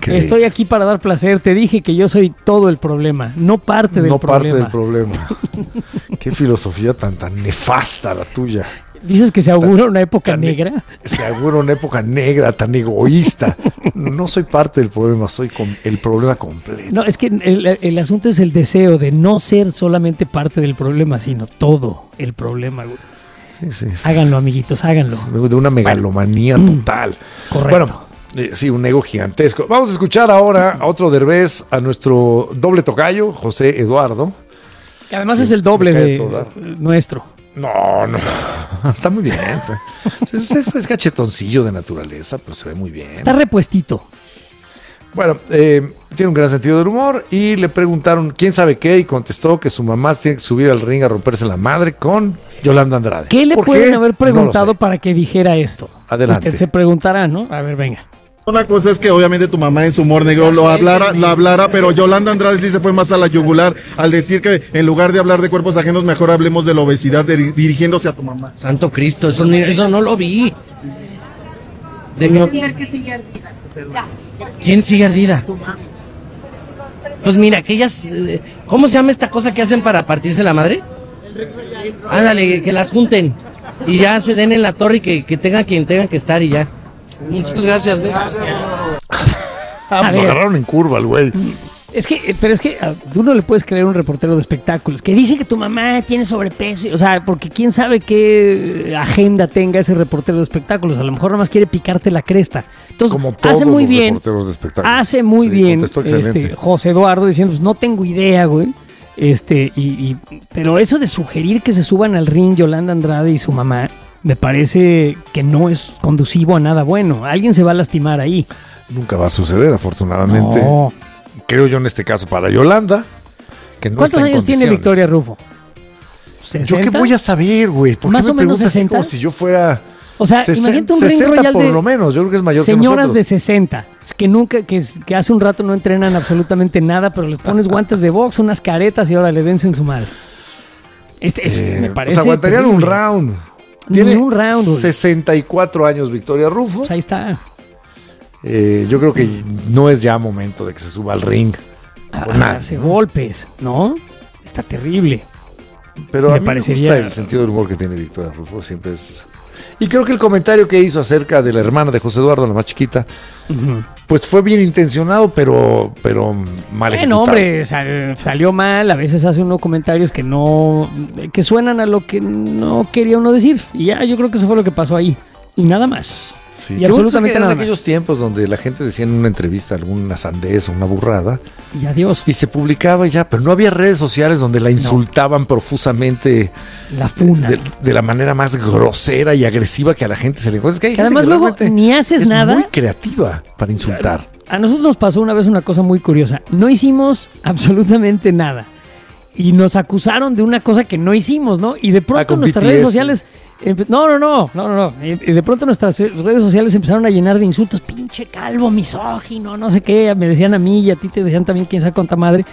Okay. Estoy aquí para dar placer. Te dije que yo soy todo el problema, no parte del problema. No parte del problema. Qué filosofía tan nefasta la tuya. ¿Dices que se augura una época negra? Se augura una época negra, tan egoísta. No soy parte del problema, soy el problema completo. No, es que el asunto es el deseo de no ser solamente parte del problema, sino todo el problema, güey. Sí. Háganlo, amiguitos, háganlo. De una megalomanía total. Correcto. Bueno, sí, un ego gigantesco. Vamos a escuchar ahora a otro Derbez, a nuestro doble tocayo, José Eduardo. Que además es el doble de nuestro. No, está muy bien. Es cachetoncillo de naturaleza, pero se ve muy bien. Está repuestito. Bueno, tiene un gran sentido del humor y le preguntaron quién sabe qué y contestó que su mamá tiene que subir al ring a romperse la madre con Yolanda Andrade. ¿Qué le pueden haber preguntado no para que dijera esto? Adelante. Usted se preguntará, ¿no? A ver, venga. Una cosa es que obviamente tu mamá en su humor negro la hablara, pero Yolanda Andrade sí se fue más a la yugular al decir que en lugar de hablar de cuerpos ajenos, mejor hablemos de la obesidad dirigiéndose a tu mamá. Santo Cristo, eso no lo vi. ¿Quién sigue ardida? Pues mira, que ellas... ¿Cómo se llama esta cosa que hacen para partirse la madre? Ándale, que las junten y ya se den en la torre y que tengan quien tengan que estar y ya. Muchas gracias. Lo agarraron en curva al güey. Pero es que tú no le puedes creer a un reportero de espectáculos que dice que tu mamá tiene sobrepeso. O sea, porque quién sabe qué agenda tenga ese reportero de espectáculos. A lo mejor nada más quiere picarte la cresta. Entonces, como todos hace muy los bien. Reporteros de espectáculos. Hace muy bien excelente. José Eduardo diciendo, pues no tengo idea, güey. Pero eso de sugerir que se suban al ring Yolanda Andrade y su mamá, me parece que no es conducivo a nada bueno. Alguien se va a lastimar ahí. Nunca va a suceder, afortunadamente. No. Creo yo en este caso para Yolanda, que no ¿Cuántos está en años tiene Victoria Rufo? ¿60? ¿Yo qué voy a saber, güey? ¿Por qué ¿Más me o menos preguntas 60? así como si yo fuera... O sea, imagínate un ring 60 royal por de lo menos, yo creo que es mayor que señoras nosotros. de 60, que hace un rato no entrenan absolutamente nada, pero les pones guantes de box, unas caretas y ahora le dense en su madre. Me parece. O sea, aguantarían terrible. un round. Tiene un round, güey. 64 años Victoria Rufo. Pues ahí está. Yo creo que no es ya momento de que se suba al ring. A darse golpes, ¿no? Está terrible. Pero Me a mí parecería... me gusta el sentido del humor que tiene Victoria Rufo, siempre es... Y creo que el comentario que hizo acerca de la hermana de José Eduardo, la más chiquita, pues fue bien intencionado, pero mal ejecutado. Hombre, salió mal. A veces hace unos comentarios que suenan a lo que no quería uno decir. Y ya, yo creo que eso fue lo que pasó ahí. Y nada más. Sí, y absolutamente nada en más. aquellos tiempos donde la gente decía en una entrevista alguna sandez o una burrada. Y adiós. Y se publicaba ya, pero no había redes sociales donde la insultaban profusamente. La funa. De la manera más grosera y agresiva que a la gente se le encuentra. Es que hay que gente además que luego ni haces es nada. muy creativa para insultar. A nosotros nos pasó una vez una cosa muy curiosa. No hicimos absolutamente nada. Y nos acusaron de una cosa que no hicimos, ¿no? Y de pronto nuestras redes sociales... No. Y de pronto nuestras redes sociales empezaron a llenar de insultos. Pinche calvo, misógino, no sé qué. Me decían a mí y a ti te decían también quién sabe cuánta madre.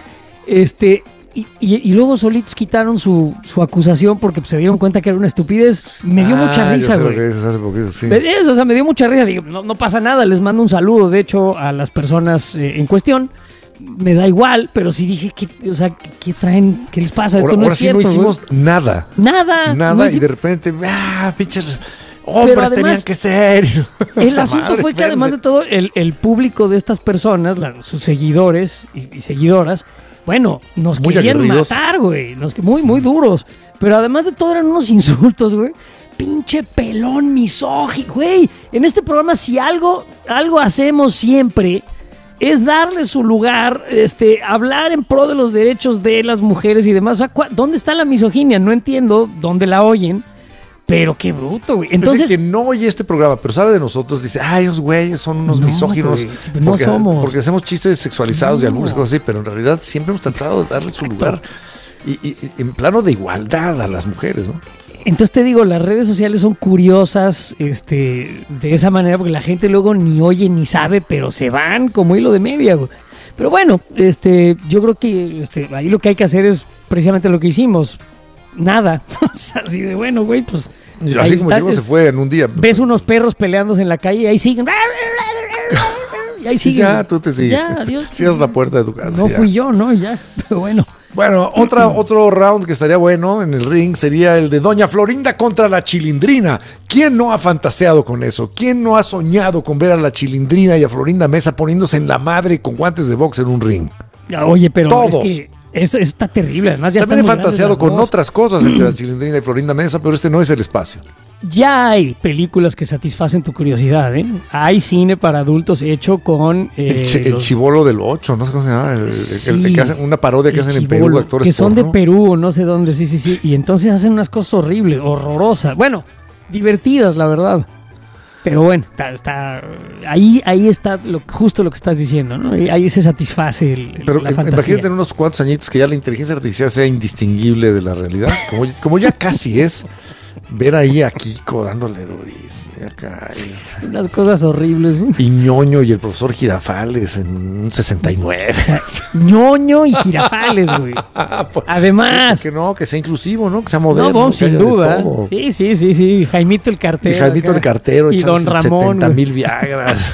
Y luego solitos quitaron su acusación porque se dieron cuenta que era una estupidez. Me dio mucha risa, güey. O sea, me dio mucha risa. Digo, no pasa nada, les mando un saludo, de hecho, a las personas en cuestión. Me da igual, pero sí dije, ¿qué traen? ¿Qué les pasa? Esto no es cierto. Ahora sí no hicimos nada. Nada. Y de repente, pinches hombres además, tenían que ser. El asunto fue que además de todo, el público de estas personas, sus seguidores y seguidoras, bueno, nos muy querían aguerridos. Matar, güey. Muy duros. Pero además de todo eran unos insultos, güey. Pinche pelón misógino, güey. En este programa si algo hacemos siempre... es darle su lugar, hablar en pro de los derechos de las mujeres y demás. O sea, ¿dónde está la misoginia? No entiendo dónde la oyen, pero qué bruto, güey. Entonces, que no oye este programa, pero sabe de nosotros, dice, esos güeyes son unos misóginos. Güey, no somos. Porque hacemos chistes sexualizados y algunas cosas así, pero en realidad siempre hemos tratado de darle su lugar y en plano de igualdad a las mujeres, ¿no? Entonces te digo, las redes sociales son curiosas de esa manera porque la gente luego ni oye ni sabe, pero se van como hilo de media, güey. Pero bueno, yo creo que ahí lo que hay que hacer es precisamente lo que hicimos. Nada. Así de bueno, güey, pues... Así como Diego se fue en un día. Ves unos perros peleándose en la calle y ahí siguen. Y ahí sigue. Ya, tú te sigues. Ya, adiós. Cierras la puerta de tu casa. No ya. fui yo, ¿no? Ya, pero bueno. Bueno, otro round que estaría bueno en el ring sería el de Doña Florinda contra la Chilindrina. ¿Quién no ha fantaseado con eso? ¿Quién no ha soñado con ver a la Chilindrina y a Florinda Mesa poniéndose en la madre con guantes de box en un ring? Oye, pero Todos. es que eso está terrible. Además, ya También he están muy fantaseado grandes las con dos. otras cosas entre la Chilindrina y Florinda Mesa, pero este no es el espacio. Ya hay películas que satisfacen tu curiosidad, ¿eh? Hay cine para adultos hecho con... El chibolo del 8, no sé cómo se llama. El que hacen, una parodia que el hacen en chibolo, Perú, actores que son de porno. Perú, no sé dónde, sí. Y entonces hacen unas cosas horribles, horrorosas. Bueno, divertidas, la verdad. Pero bueno, ahí está justo lo que estás diciendo, ¿no? Ahí se satisface Pero la fantasía. imagínate en unos cuantos añitos que ya la inteligencia artificial sea indistinguible de la realidad, como ya casi es. Ver ahí a Kiko dándole durísimo acá. Unas cosas horribles. Y Ñoño y el profesor Girafales en un 69. O sea, Ñoño y Girafales, güey. Además. Que no, que sea inclusivo, ¿no? Que sea moderno. No, que sin haya de duda. todo. Sí. Jaimito el cartero. Y Jaimito acá. el cartero. Y Don Ramón. 70,000 Viagras.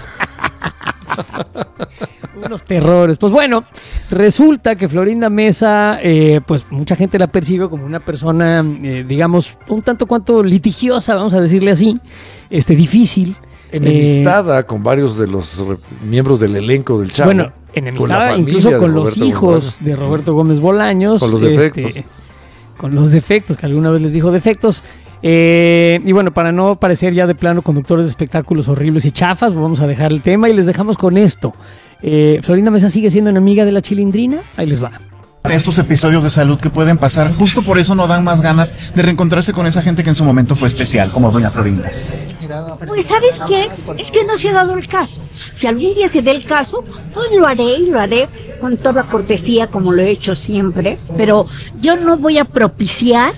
Unos terrores. Pues bueno, resulta que Florinda Mesa, pues mucha gente la percibe como una persona, digamos, un tanto cuanto litigiosa, vamos a decirle así, difícil. Enemistada con varios de los miembros del elenco del Chavo. Bueno, enemistada incluso con los hijos de Roberto Gómez Bolaños. Con los defectos. Con los defectos, que alguna vez les dijo defectos. Y bueno, para no parecer ya de plano conductores de espectáculos horribles y chafas, vamos a dejar el tema y les dejamos con esto. Florinda Mesa sigue siendo enemiga de la Chilindrina. Ahí les va. Estos episodios de salud que pueden pasar, justo por eso no dan más ganas de reencontrarse con esa gente que en su momento fue especial, como doña Florinda. Pues ¿sabes qué? Es que no se ha dado el caso. Si algún día se dé el caso, pues lo haré y lo haré con toda cortesía como lo he hecho siempre. Pero yo no voy a propiciar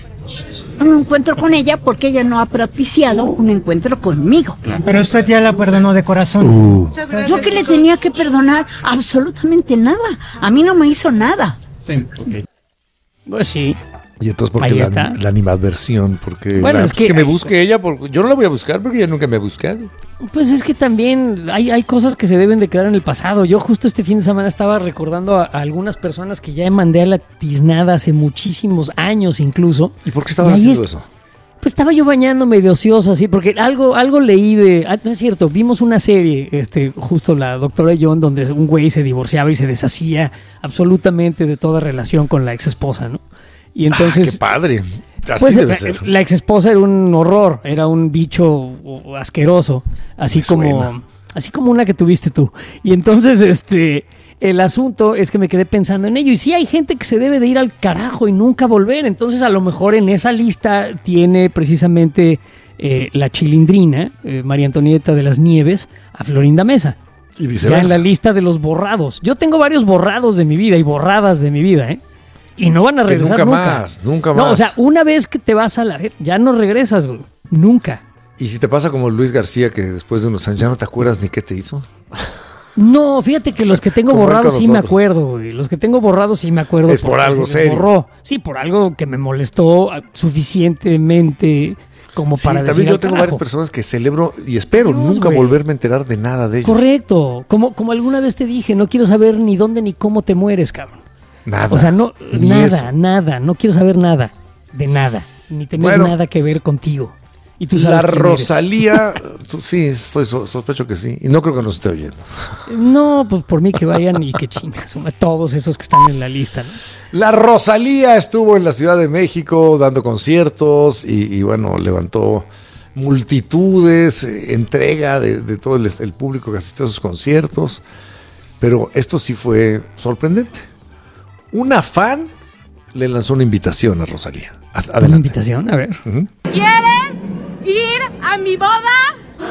un encuentro con ella porque ella no ha propiciado un encuentro conmigo. Pero usted ya la perdonó de corazón. Yo que le tenía que perdonar absolutamente nada. A mí no me hizo nada. Sí, ok. Pues sí. Y entonces, ¿por Ahí qué está. la animadversión? Porque Bueno, es que me busque ella. Yo no la voy a buscar porque ella nunca me ha buscado. Pues es que también hay cosas que se deben de quedar en el pasado. Yo justo este fin de semana estaba recordando a algunas personas que ya mandé a la tiznada hace muchísimos años incluso. ¿Y por qué estabas Y ahí haciendo eso? Pues estaba yo bañándome de ocioso así, porque algo leí de... no es cierto, vimos una serie, justo la doctora John, donde un güey se divorciaba y se deshacía absolutamente de toda relación con la ex esposa, ¿no? Y entonces... ¡Qué padre! Así Pues debe ser. la ex esposa era un horror, era un bicho asqueroso, así Me como una que tuviste tú. Y entonces, el asunto es que me quedé pensando en ello. Y sí hay gente que se debe de ir al carajo y nunca volver. Entonces, a lo mejor en esa lista tiene precisamente la Chilindrina, María Antonieta de las Nieves, a Florinda Mesa. Y Ya viceversa. en la lista de los borrados. Yo tengo varios borrados de mi vida y borradas de mi vida, ¿eh? Y no van a Que regresar nunca más. No, o sea, una vez que te vas a la... Ya no regresas, güey. Nunca. Y si te pasa como Luis García, que después de unos años ya no te acuerdas ni qué te hizo. No, fíjate que los que tengo Como él borrados con sí me nosotros. acuerdo, güey. Los que tengo borrados sí me acuerdo. Es por porque algo se les serio. borró. Sí, por algo que me molestó suficientemente como para Sí, decir también yo al tengo carajo. varias personas que celebro y espero Dios, nunca güey. volverme a enterar de nada de ellos. Correcto. Como alguna vez te dije, no quiero saber ni dónde ni cómo te mueres, cabrón. Nada. O sea, no, Ni nada, eso. nada. No quiero saber nada. De nada. Ni tener Bueno. nada que ver contigo. Y tú sabes La quién eres. Rosalía, sí, sospecho que sí. Y no creo que nos esté oyendo. No, pues por mí que vayan y que chingas. Todos esos que están en la lista, ¿no? La Rosalía estuvo en la Ciudad de México dando conciertos y bueno, levantó multitudes, entrega de todo el público que asistió a sus conciertos. Pero esto sí fue sorprendente. Una fan le lanzó una invitación a Rosalía. Adelante. Una invitación, a ver. Ujú. ¿Quieres ir a mi boda?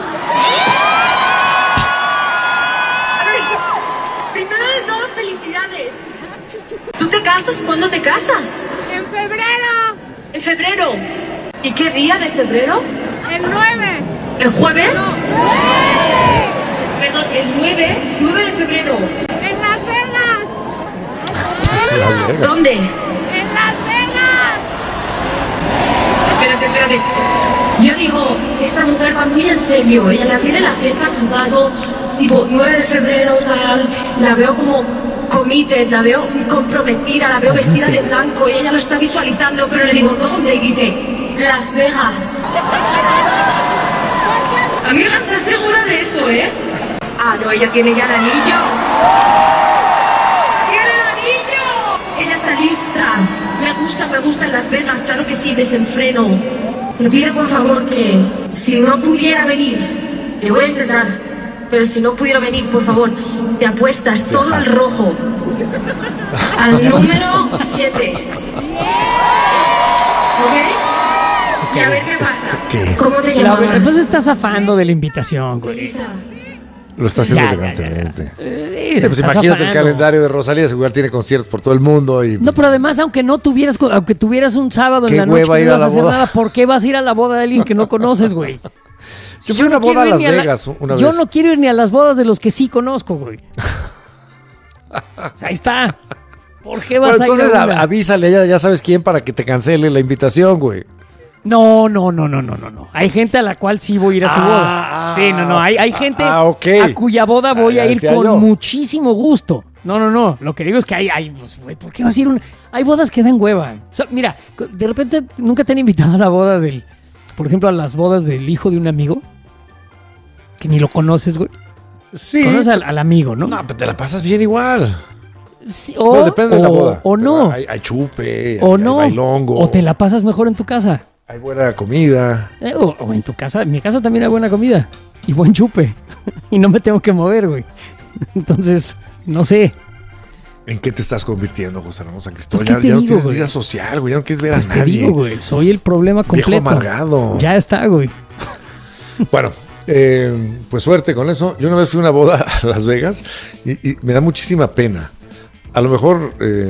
Primero de todo, felicidades. ¿Tú te casas? ¿Cuándo te casas? En febrero, ¿En febrero? ¿Y qué día de febrero? el 9. ¿El jueves? Perdón, el 9 de febrero. En Las Vegas. Las Vegas. ¿Dónde? En Las Vegas. Espérate. Yo digo, esta mujer va muy en serio. Ella ya tiene la fecha apuntado tipo 9 de febrero, tal, la veo como committed, la veo comprometida, la veo vestida de blanco y ella lo está visualizando, pero le digo, ¿dónde? Y dice, Las Vegas. Amiga, ¿estás segura de esto, Ah, no, ella tiene ya el anillo. ¡Tiene el anillo! Ella está lista. Me gusta en Las Vegas, claro que sí, desenfreno. Le pido por favor que, si no pudiera venir, le voy a intentar, pero si no pudiera venir, por favor, te apuestas todo al rojo. Al número 7. ¿Ok? Y a ver qué pasa. ¿Cómo te llamas? Entonces estás zafando de la invitación, güey. Elisa. Lo está haciendo elegantemente. Pues imagínate el calendario de Rosalía, igual tiene conciertos por todo el mundo. Y, no, pero además, aunque tuvieras un sábado en la noche que no ibas a hacer nada, ¿por qué vas a ir a la boda de alguien que no conoces, güey? Yo fui a una boda a Las Vegas una vez. Yo no quiero ir ni a las bodas de los que sí conozco, güey. Ahí está. ¿Por qué vas a ir entonces a una? Avísale, ya sabes quién, para que te cancele la invitación, güey. No. Hay gente a la cual sí voy a ir a su boda. Sí, no. Hay gente okay. a cuya boda voy a ir con muchísimo gusto. No. Lo que digo es que hay pues, güey, ¿por qué vas a ir hay bodas que dan hueva? O sea, mira, de repente nunca te han invitado a la boda por ejemplo, a las bodas del hijo de un amigo que ni lo conoces, güey. Sí. Conoces al amigo, ¿no? No, pero te la pasas bien igual. Sí, depende de la boda. O no. Hay chupe, o hay no. bailongo. O te la pasas mejor en tu casa. Hay buena comida. O en tu casa. En mi casa también hay buena comida. Y buen chupe. Y no me tengo que mover, güey. Entonces, no sé. ¿En qué te estás convirtiendo, José Ramón San Cristóbal? Pues, ya no tienes vida social, güey. Ya no quieres ver a nadie. Te digo, güey. Soy el problema completo. Viejo amargado. Ya está, güey. Bueno, pues suerte con eso. Yo una vez fui a una boda a Las Vegas y me da muchísima pena. A lo mejor,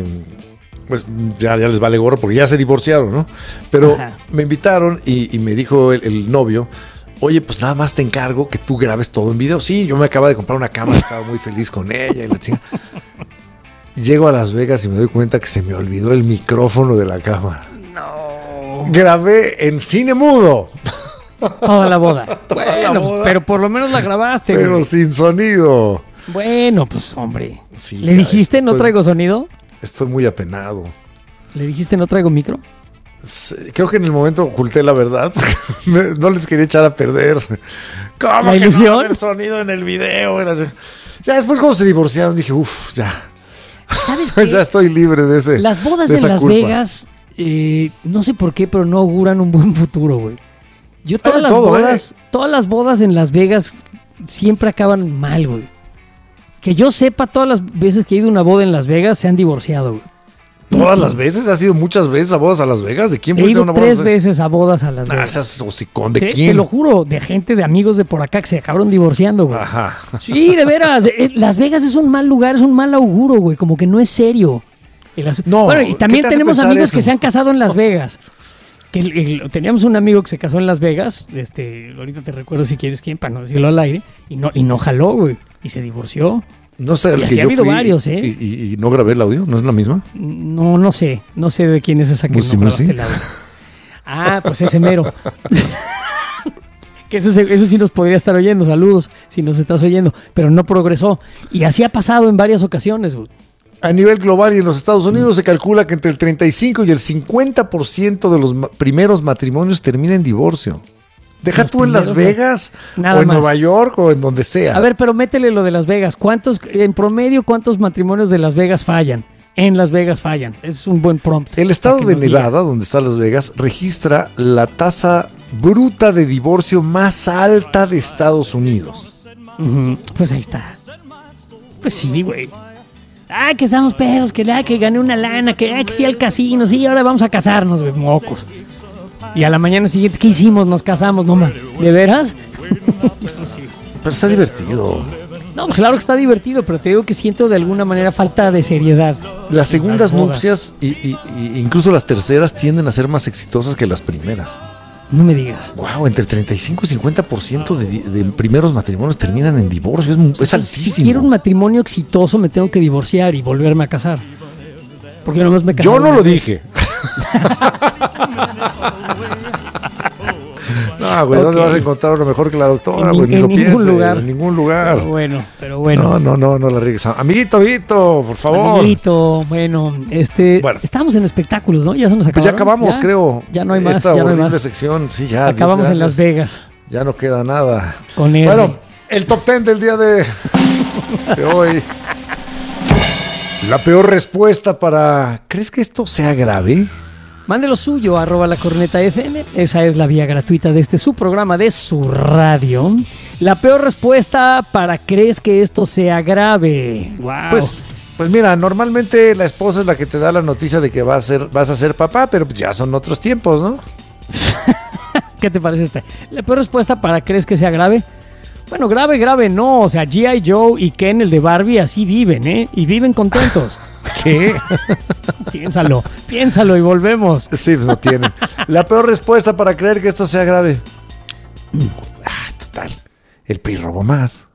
pues ya les vale gorro porque ya se divorciaron, ¿no? Pero me invitaron y me dijo el novio, oye, pues nada más te encargo que tú grabes todo en video. Sí, yo me acabo de comprar una cámara, estaba muy feliz con ella y la chica. Llego a Las Vegas y me doy cuenta que se me olvidó el micrófono de la cámara. No. Grabé en cine mudo. Toda la boda. Bueno, pero por lo menos la grabaste, pero güey. Sin sonido. Bueno, pues hombre. Sí, ¿Le dijiste no traigo sonido? Estoy muy apenado. ¿Le dijiste no traigo micro? Creo que en el momento oculté la verdad porque no les quería echar a perder. ¿Cómo ¿La que ilusión? no va a haber sonido en el video? Ya después cuando se divorciaron dije, ya. ¿Sabes qué? Ya estoy libre de ese. Las bodas de en esa Las culpa. Vegas, no sé por qué, pero no auguran un buen futuro, güey. Yo todas las bodas en Las Vegas siempre acaban mal, güey. Que yo sepa, todas las veces que he ido a una boda en Las Vegas se han divorciado, güey. ¿Todas las veces? ¿Has ido muchas veces a bodas a Las Vegas? ¿De quién He fuiste a ido una boda? 3 veces a bodas a Las Vegas. Seas hocicón, ¿de Te quién? lo juro, de gente, de amigos de por acá que se acabaron divorciando, güey. Ajá. Sí, de veras. Las Vegas es un mal lugar, es un mal auguro, güey. Como que no es serio. No, bueno, y también ¿qué te hace tenemos pensar amigos eso? que se han casado en Las Vegas. Teníamos un amigo que se casó en Las Vegas. Ahorita te recuerdo si quieres quién, para no decirlo al aire. Y no jaló, güey. Y se divorció. No sé, Y el así que ha yo habido fui varios, ¿eh? Y no grabé el audio, ¿no es la misma? No sé. No sé de quién es esa que Musi, no grabaste Musi. el audio. Ah, pues ese mero. Que ese sí nos podría estar oyendo. Saludos si nos estás oyendo. Pero no progresó. Y así ha pasado en varias ocasiones, güey. A nivel global y en los Estados Unidos se calcula que entre el 35 y el 50% de los primeros matrimonios termina en divorcio. Deja Los tú en Las primeros, Vegas nada o en más. Nueva York o en donde sea. A ver, pero métele lo de Las Vegas. En promedio, ¿cuántos matrimonios de Las Vegas fallan? En Las Vegas fallan. Es un buen prompt. El estado para que de nos diga. Nevada, donde está Las Vegas, registra la tasa bruta de divorcio más alta de Estados Unidos. Ujú. Pues ahí está. Pues sí, güey. Que estamos pedos, que gané una lana, que fui al casino, sí, ahora vamos a casarnos, güey, mocos. Y a la mañana siguiente, ¿qué hicimos? Nos casamos, no, man. ¿De veras? Pero está divertido. No, pues claro que está divertido, pero te digo que siento de alguna manera falta de seriedad. Las segundas bodas. nupcias y incluso las terceras tienden a ser más exitosas que las primeras. No me digas. Wow, entre 35 y 50% de primeros matrimonios terminan en divorcio. Es altísimo. Si quiero un matrimonio exitoso, me tengo que divorciar y volverme a casar. Porque nomás me casé Yo no una lo vez. dije. No, güey, ¿dónde vas a encontrar uno mejor que la doctora? En, güey, ni en lo ningún pienses, lugar. En ningún lugar. Pero bueno. No la riegues. Amiguito, por favor. Amiguito, bueno, estábamos en espectáculos, ¿no? Ya se nos acabaron. Pues ya acabamos, creo. Ya no hay más, Esta ya no hay más. sección, sí, ya. Acabamos en Las Vegas. Ya no queda nada. Con él. Bueno, el top 10 del día de hoy. La peor respuesta para... ¿Crees que esto sea grave? Mande lo suyo, @lacornetafm. Esa es la vía gratuita de su programa de su radio. La peor respuesta para ¿crees que esto sea grave? Wow. Pues mira, normalmente la esposa es la que te da la noticia de que vas a ser papá, pero pues ya son otros tiempos, ¿no? ¿Qué te parece esta? La peor respuesta para ¿crees que sea grave? Bueno, grave no. O sea, G.I. Joe y Ken, el de Barbie, así viven, ¿eh? Y viven contentos. ¿Qué? Piénsalo y volvemos. Sí, pues no tienen. La peor respuesta para creer que esto sea grave. Total. El PRI robó más.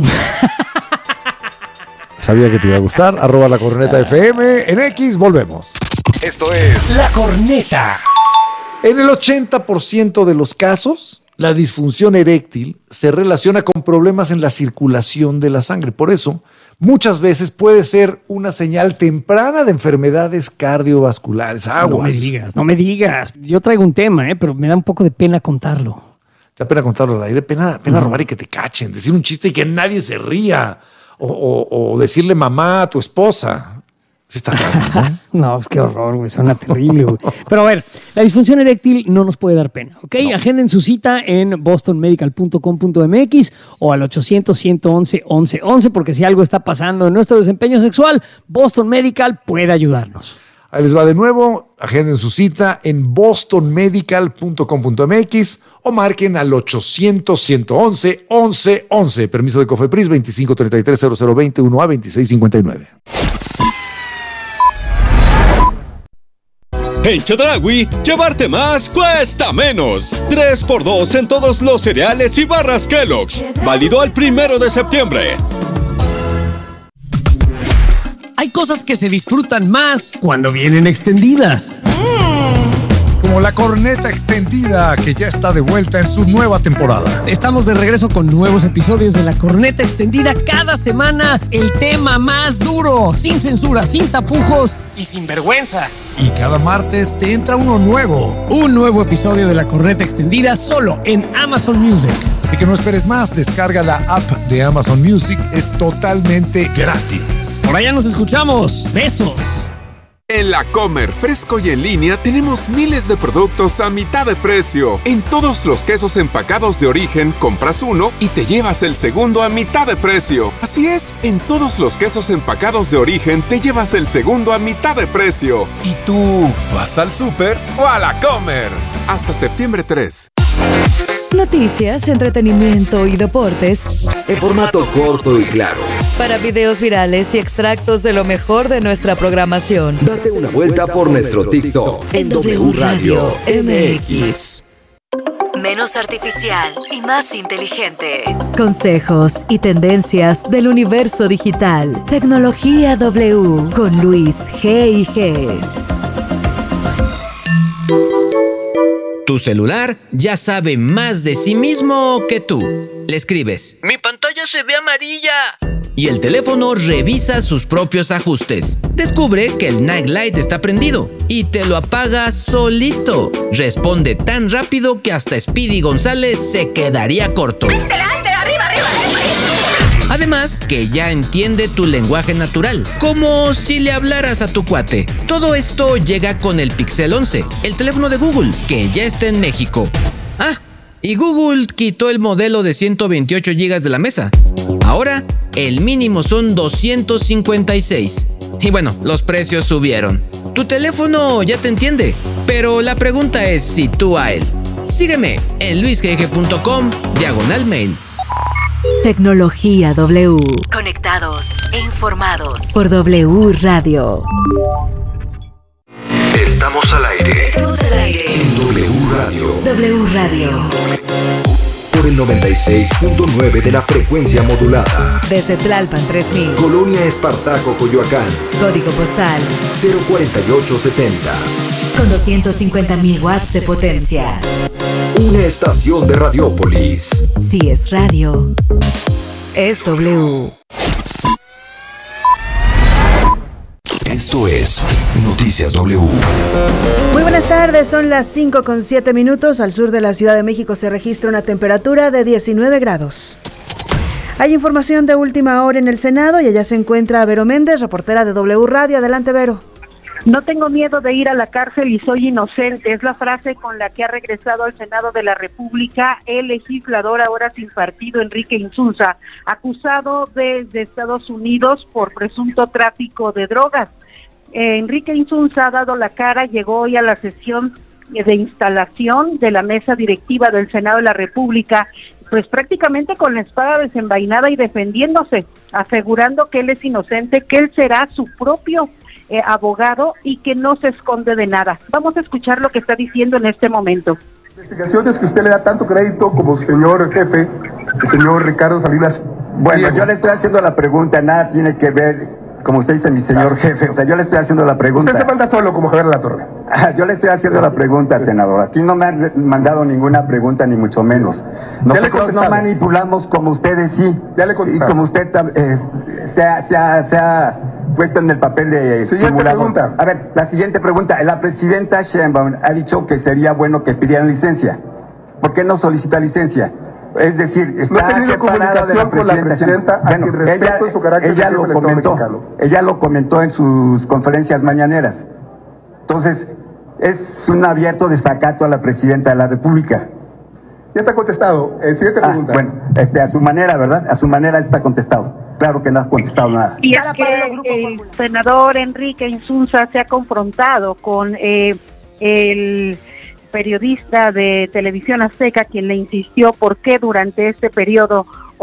Sabía que te iba a gustar. @lacornetafm. En X, volvemos. Esto es La Corneta. En el 80% de los casos, la disfunción eréctil se relaciona con problemas en la circulación de la sangre. Por eso, muchas veces puede ser una señal temprana de enfermedades cardiovasculares. Aguas. No me digas. Yo traigo un tema, pero me da un poco de pena contarlo. Te da pena contarlo al aire, pena robar y que te cachen, decir un chiste y que nadie se ría, o decirle mamá a tu esposa. Sí está raro, ¿no? No, qué horror, güey, suena terrible, güey. Pero a ver, la disfunción eréctil no nos puede dar pena, ¿ok? No. Agenden su cita en bostonmedical.com.mx o al 800-111-1111, porque si algo está pasando en nuestro desempeño sexual, Boston Medical puede ayudarnos. Ahí les va de nuevo, agenden su cita en bostonmedical.com.mx o marquen al 800-111-1111. Permiso de Cofepris 2533-0020 1A2659. En Chedraui, llevarte más cuesta menos. 3x2 en todos los cereales y barras Kellogg's. Válido al 1 de septiembre. Hay cosas que se disfrutan más cuando vienen extendidas. Como la corneta extendida, que ya está de vuelta en su nueva temporada. Estamos de regreso con nuevos episodios de la corneta extendida cada semana. El tema más duro, sin censura, sin tapujos y sin vergüenza. Y cada martes te entra uno nuevo. Un nuevo episodio de la corneta extendida solo en Amazon Music. Así que no esperes más, descarga la app de Amazon Music, es totalmente gratis. Por allá nos escuchamos. Besos. En La Comer, fresco y en línea, tenemos miles de productos a mitad de precio. En todos los quesos empacados de origen, compras uno y te llevas el segundo a mitad de precio. Así es, en todos los quesos empacados de origen, te llevas el segundo a mitad de precio. ¿Y tú, vas al súper o a La Comer? Hasta septiembre 3. Noticias, entretenimiento y deportes en formato corto y claro. Para videos virales y extractos de lo mejor de nuestra programación. Date una vuelta por nuestro TikTok en W Radio MX. Menos artificial y más inteligente. Consejos y tendencias del universo digital. Tecnología W con Luis G.I.G. Tu celular ya sabe más de sí mismo que tú. Le escribes: "Mi pantalla se ve amarilla", y el teléfono revisa sus propios ajustes. Descubre que el night light está prendido y te lo apaga solito. Responde tan rápido que hasta Speedy González se quedaría corto. Además, que ya entiende tu lenguaje natural, como si le hablaras a tu cuate. Todo esto llega con el Pixel 11, el teléfono de Google, que ya está en México. Y Google quitó el modelo de 128 GB de la mesa. Ahora, el mínimo son 256. Y bueno, los precios subieron. Tu teléfono ya te entiende, pero la pregunta es si tú a él. Sígueme en luisgg.com/mail. Tecnología W. Conectados e informados. Por W Radio. Estamos al aire. Estamos al aire. En W Radio. W Radio. Por el 96.9 de la frecuencia modulada. Desde Tlalpan 3000. Colonia Espartaco, Coyoacán. Código postal 04870. Con 250,000 watts de potencia. Una estación de Radiopolis. Si es radio, es W. Esto es Noticias W. Muy buenas tardes, son las 5:07. Al sur de la Ciudad de México se registra una temperatura de 19 grados. Hay información de última hora en el Senado y allá se encuentra Vero Méndez, reportera de W Radio. Adelante, Vero. No tengo miedo de ir a la cárcel y soy inocente, es la frase con la que ha regresado al Senado de la República el legislador ahora sin partido Enrique Insunza, acusado desde Estados Unidos por presunto tráfico de drogas. Enrique Insunza ha dado la cara, llegó hoy a la sesión de instalación de la mesa directiva del Senado de la República, pues prácticamente con la espada desenvainada y defendiéndose, asegurando que él es inocente, que él será su propio abogado y que no se esconde de nada. Vamos a escuchar lo que está diciendo en este momento. Investigaciones que usted le da tanto crédito como señor jefe, el señor Ricardo Salinas. Bueno, yo le estoy haciendo la pregunta, nada tiene que ver, como usted dice, mi señor jefe, o sea, yo le estoy haciendo la pregunta. Usted se manda solo como Javier Alatorre. Yo le estoy haciendo la pregunta, senador. Aquí no me han mandado ninguna pregunta, ni mucho menos. Nosotros no manipulamos como ustedes sí. Ya le y como usted se ha puesto en el papel de simulador. A ver, la siguiente pregunta. La presidenta Sheinbaum ha dicho que sería bueno que pidieran licencia. ¿Por qué no solicita licencia? Es decir, está separada de la presidenta. Bueno, ella lo comentó en sus conferencias mañaneras. Entonces, es un abierto desacato a la presidenta de la República. Ya está contestado. Siguiente pregunta. Bueno, a su manera, ¿verdad? A su manera está contestado. Claro que no ha contestado nada. Y es que el senador Enrique Insunza se ha confrontado con el periodista de Televisión Azteca, quien le insistió por qué durante este periodo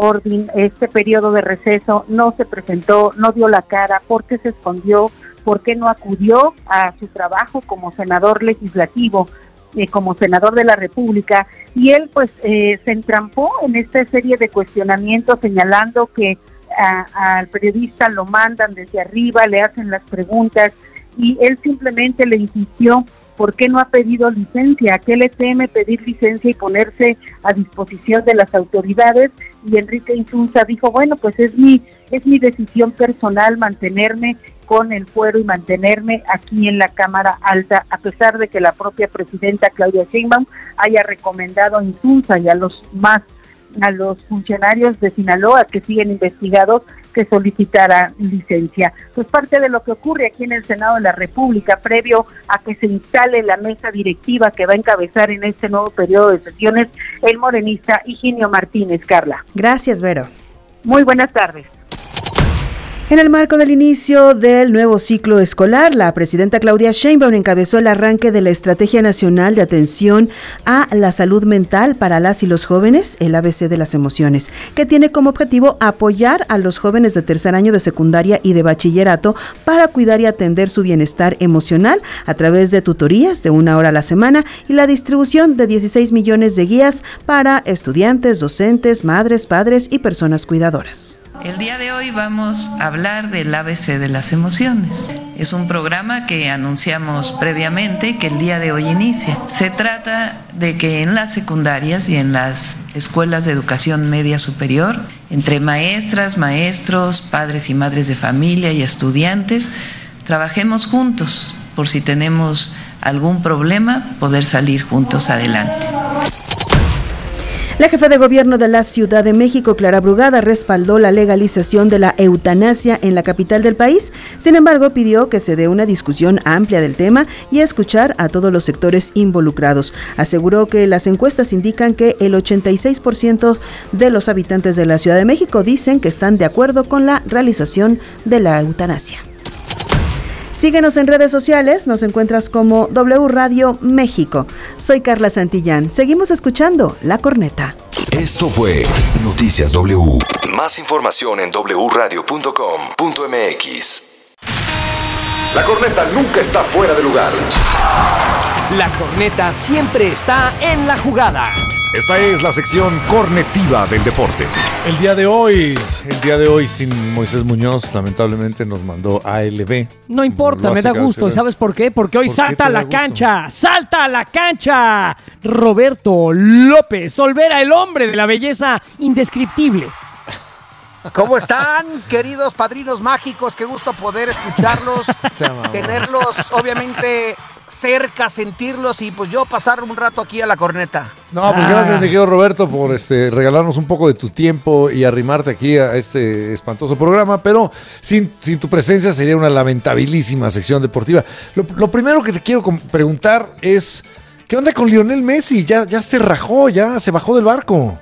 de receso no se presentó, no dio la cara, por qué se escondió, por qué no acudió a su trabajo como senador legislativo, como senador de la República, y él pues se entrampó en esta serie de cuestionamientos señalando que al periodista lo mandan desde arriba, le hacen las preguntas y él simplemente le insistió por qué no ha pedido licencia, a qué le teme pedir licencia y ponerse a disposición de las autoridades. Y Enrique Insunza dijo, bueno, pues es mi decisión personal mantenerme con el fuero y mantenerme aquí en la Cámara Alta, a pesar de que la propia presidenta Claudia Sheinbaum haya recomendado a Insunza y a los funcionarios de Sinaloa que siguen investigados que solicitara licencia. Pues parte de lo que ocurre aquí en el Senado de la República, previo a que se instale la mesa directiva que va a encabezar en este nuevo periodo de sesiones el morenista Higinio Martínez. Carla. Gracias, Vero. Muy buenas tardes. En el marco del inicio del nuevo ciclo escolar, la presidenta Claudia Sheinbaum encabezó el arranque de la Estrategia Nacional de Atención a la Salud Mental para las y los jóvenes, el ABC de las emociones, que tiene como objetivo apoyar a los jóvenes de tercer año de secundaria y de bachillerato para cuidar y atender su bienestar emocional a través de tutorías de 1 hora a la semana y la distribución de 16 millones de guías para estudiantes, docentes, madres, padres y personas cuidadoras. El día de hoy vamos a hablar del ABC de las emociones. Es un programa que anunciamos previamente que el día de hoy inicia. Se trata de que en las secundarias y en las escuelas de educación media superior, entre maestras, maestros, padres y madres de familia y estudiantes, trabajemos juntos por si tenemos algún problema, poder salir juntos adelante. La jefa de gobierno de la Ciudad de México, Clara Brugada, respaldó la legalización de la eutanasia en la capital del país. Sin embargo, pidió que se dé una discusión amplia del tema y escuchar a todos los sectores involucrados. Aseguró que las encuestas indican que el 86% de los habitantes de la Ciudad de México dicen que están de acuerdo con la realización de la eutanasia. Síguenos en redes sociales, nos encuentras como W Radio México. Soy Carla Santillán, seguimos escuchando La Corneta. Esto fue Noticias W. Más información en wradio.com.mx. La Corneta nunca está fuera de lugar. La Corneta siempre está en la jugada. Esta es la sección cornetiva del deporte. El día de hoy sin Moisés Muñoz, lamentablemente nos mandó ALB. No importa, me da gusto. ¿Y sabes por qué? Porque hoy salta a la cancha. ¡Salta a la cancha! Roberto López Olvera, el hombre de la belleza indescriptible. ¿Cómo están, queridos padrinos mágicos? Qué gusto poder escucharlos, tenerlos, obviamente, cerca, sentirlos y pues yo pasar un rato aquí a la corneta. No, pues gracias, mi querido Roberto, por regalarnos un poco de tu tiempo y arrimarte aquí a este espantoso programa, pero sin tu presencia sería una lamentabilísima sección deportiva. Lo primero que te quiero preguntar es, ¿qué onda con Lionel Messi? Ya se rajó, ya se bajó del barco.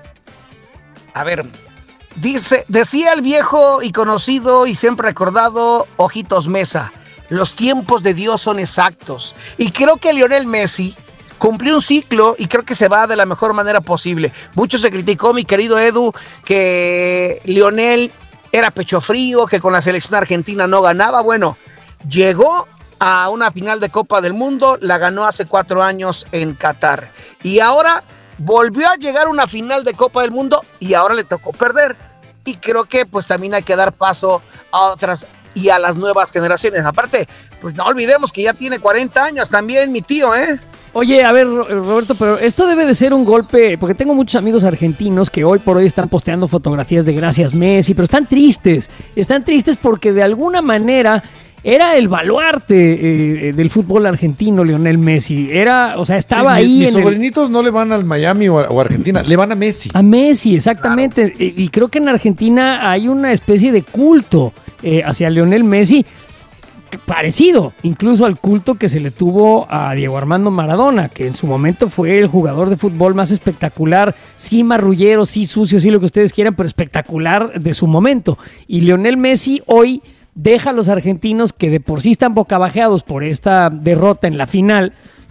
A ver, decía el viejo y conocido y siempre recordado Ojitos Mesa, los tiempos de Dios son exactos. Y creo que Lionel Messi cumplió un ciclo y creo que se va de la mejor manera posible. Mucho se criticó, mi querido Edu, que Lionel era pecho frío, que con la selección argentina no ganaba. Bueno, llegó a una final de Copa del Mundo, la ganó hace 4 años en Qatar. Y ahora volvió a llegar a una final de Copa del Mundo y ahora le tocó perder. Y creo que pues también hay que dar paso a otras y a las nuevas generaciones. Aparte, pues no olvidemos que ya tiene 40 años también mi tío, ¿eh? Oye, a ver, Roberto, pero esto debe de ser un golpe, porque tengo muchos amigos argentinos que hoy por hoy están posteando fotografías de gracias Messi, pero están tristes porque de alguna manera era el baluarte del fútbol argentino, Lionel Messi. Estaba ahí. Mis sobrinitos no le van al Miami o Argentina, le van a Messi. A Messi, exactamente. Claro. Y creo que en Argentina hay una especie de culto hacia Lionel Messi, parecido incluso al culto que se le tuvo a Diego Armando Maradona, que en su momento fue el jugador de fútbol más espectacular, sí marrullero, sí sucio, sí lo que ustedes quieran, pero espectacular de su momento. Y Lionel Messi hoy deja a los argentinos, que de por sí están bocabajeados por esta derrota en la final,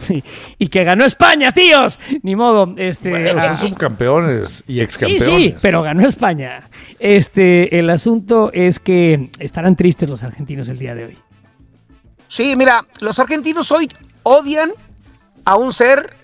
y que ganó España, tíos. Ni modo. Son subcampeones y excampeones. Sí, pero ganó España. El asunto es que estarán tristes los argentinos el día de hoy. Sí, mira, los argentinos hoy odian a un ser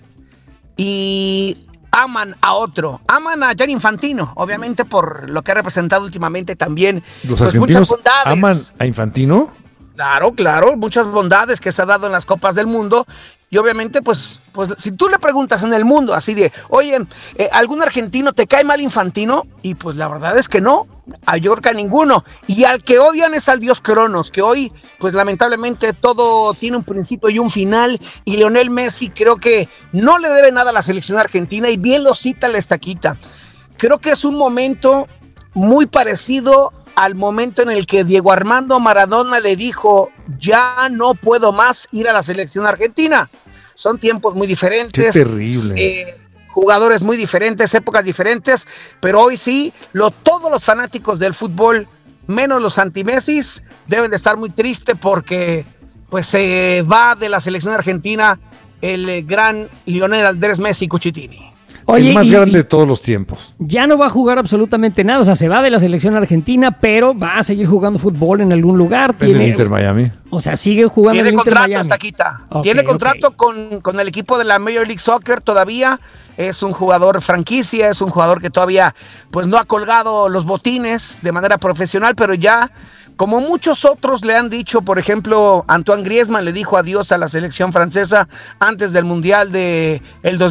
y aman a otro. Aman a Gianni Infantino, obviamente por lo que ha representado últimamente también. ¿Los argentinos aman a Infantino? Claro, muchas bondades que se ha dado en las Copas del Mundo. Y obviamente, pues si tú le preguntas en el mundo así de, oye, ¿algún argentino te cae mal Infantino? Y pues la verdad es que no, a Yorca ninguno. Y al que odian es al dios Cronos, que hoy, pues lamentablemente todo tiene un principio y un final. Y Lionel Messi creo que no le debe nada a la selección argentina y bien lo cita la estaquita. Creo que es un momento muy parecido al momento en el que Diego Armando Maradona le dijo, ya no puedo más ir a la selección argentina. Son tiempos muy diferentes. Qué terrible. Jugadores muy diferentes, épocas diferentes, pero hoy sí, todos los fanáticos del fútbol, menos los anti-Messis, deben de estar muy tristes porque pues se va de la selección argentina el gran Lionel Andrés Messi Cuchitini. Oye, el más grande de todos los tiempos. Ya no va a jugar absolutamente nada, o sea, se va de la selección argentina, pero va a seguir jugando fútbol en algún lugar. En el Inter Miami. O sea, sigue jugando en el Inter Miami. Tiene contrato con el equipo de la Major League Soccer todavía. Es un jugador franquicia, es un jugador que todavía pues no ha colgado los botines de manera profesional, pero ya, como muchos otros le han dicho, por ejemplo, Antoine Griezmann le dijo adiós a la selección francesa antes del Mundial del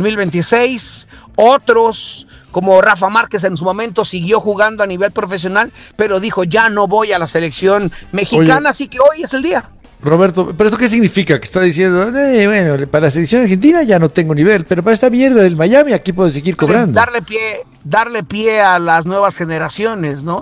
2026. Otros, como Rafa Márquez en su momento, siguió jugando a nivel profesional, pero dijo, ya no voy a la selección mexicana, así que hoy es el día. Roberto, ¿pero esto qué significa? Que está diciendo, bueno, para la selección argentina ya no tengo nivel, pero para esta mierda del Miami aquí puedo seguir cobrando. Darle pie a las nuevas generaciones, ¿no?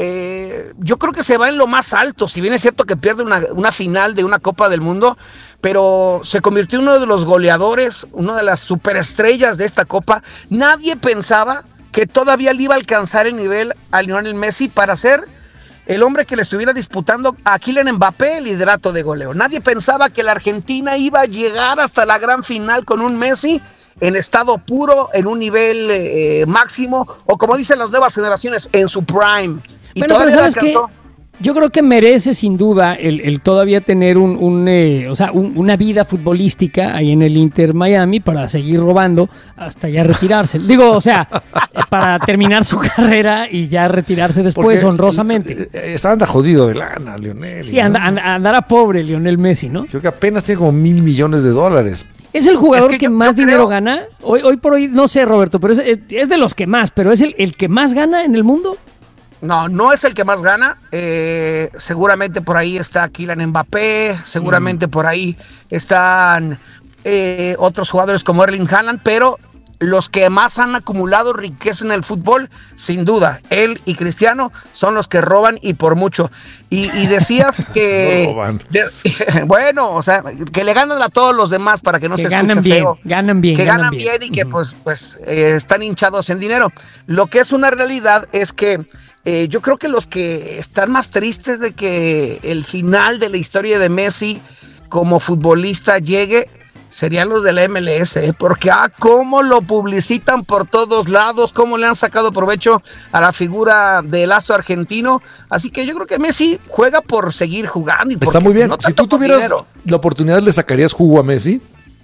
Yo creo que se va en lo más alto, si bien es cierto que pierde una final de una Copa del Mundo, pero se convirtió en uno de los goleadores, una de las superestrellas de esta Copa. Nadie pensaba que todavía le iba a alcanzar el nivel a Lionel Messi para ser el hombre que le estuviera disputando a Kylian Mbappé el liderato de goleo. Nadie pensaba que la Argentina iba a llegar hasta la gran final con un Messi en estado puro, en un nivel máximo, o como dicen las nuevas generaciones, en su prime. Y bueno, todavía pero ¿sabes alcanzó. Yo creo que merece sin duda el todavía tener una vida futbolística ahí en el Inter Miami para seguir robando hasta ya retirarse. Digo, o sea, para terminar su carrera y ya retirarse después honrosamente. Anda jodido de lana, Lionel. Sí, andará pobre Lionel Messi, ¿no? Creo que apenas tiene como $1,000 millones. ¿Es el jugador que más dinero gana? Hoy por hoy, no sé, Roberto, pero es de los que más, pero ¿es el que más gana en el mundo? No es el que más gana. Seguramente por ahí está Kylian Mbappé, seguramente por ahí están otros jugadores como Erling Haaland, pero los que más han acumulado riqueza en el fútbol, sin duda, él y Cristiano son los que roban y por mucho. Y decías que... No roban. Bueno, o sea, que le ganan a todos los demás para que no se escuche feo. Ganan bien. Que ganan bien y que pues están hinchados en dinero. Lo que es una realidad es que yo creo que los que están más tristes de que el final de la historia de Messi como futbolista llegue serían los de la MLS, porque cómo lo publicitan por todos lados, cómo le han sacado provecho a la figura del astro argentino. Así que yo creo que Messi juega por seguir jugando. Está muy bien. Si tú tuvieras la oportunidad, ¿le sacarías jugo a Messi?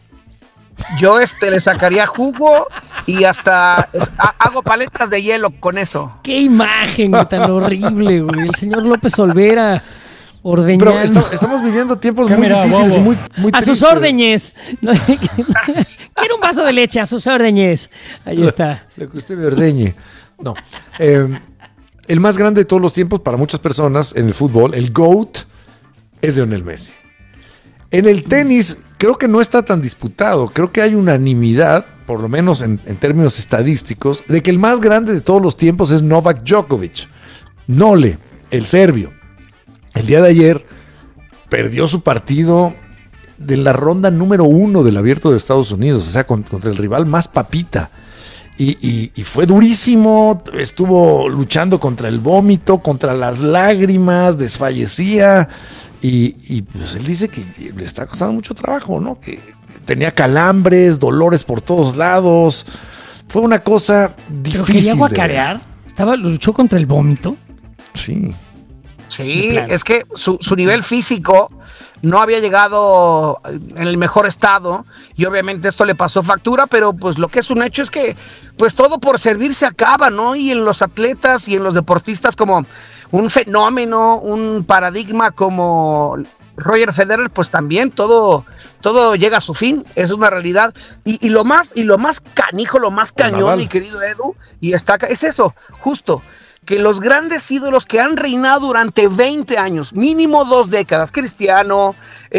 Yo le sacaría jugo y hasta hago paletas de hielo con eso. ¡Qué imagen tan horrible, güey! El señor López Olvera ordeñando. Pero estamos viviendo tiempos muy difíciles y muy a sus órdenes. Quiero un vaso de leche, a sus órdenes. Ahí está. Lo que usted me ordeñe. No. El más grande de todos los tiempos para muchas personas en el fútbol, el GOAT, es Lionel Messi. En el tenis creo que no está tan disputado. Creo que hay unanimidad, por lo menos en términos estadísticos, de que el más grande de todos los tiempos es Novak Djokovic. Nole, el serbio. El día de ayer perdió su partido de la ronda número 1 del Abierto de Estados Unidos, o sea, contra el rival más papita. Y fue durísimo, estuvo luchando contra el vómito, contra las lágrimas, desfallecía. Y pues él dice que le está costando mucho trabajo, ¿no? Que tenía calambres, dolores por todos lados. Fue una cosa difícil. ¿Pero quería guacarear? ¿Luchó contra el vómito? Sí. Sí, es que su nivel físico no había llegado en el mejor estado y obviamente esto le pasó factura, pero pues lo que es un hecho es que pues todo por servir se acaba, ¿no? Y en los atletas y en los deportistas como un fenómeno, un paradigma como Roger Federer, pues también todo llega a su fin, es una realidad. Y lo más canijo, lo más cañón, mi querido Edu, es eso, justo, que los grandes ídolos que han reinado durante 20 años, mínimo 2 décadas, Cristiano,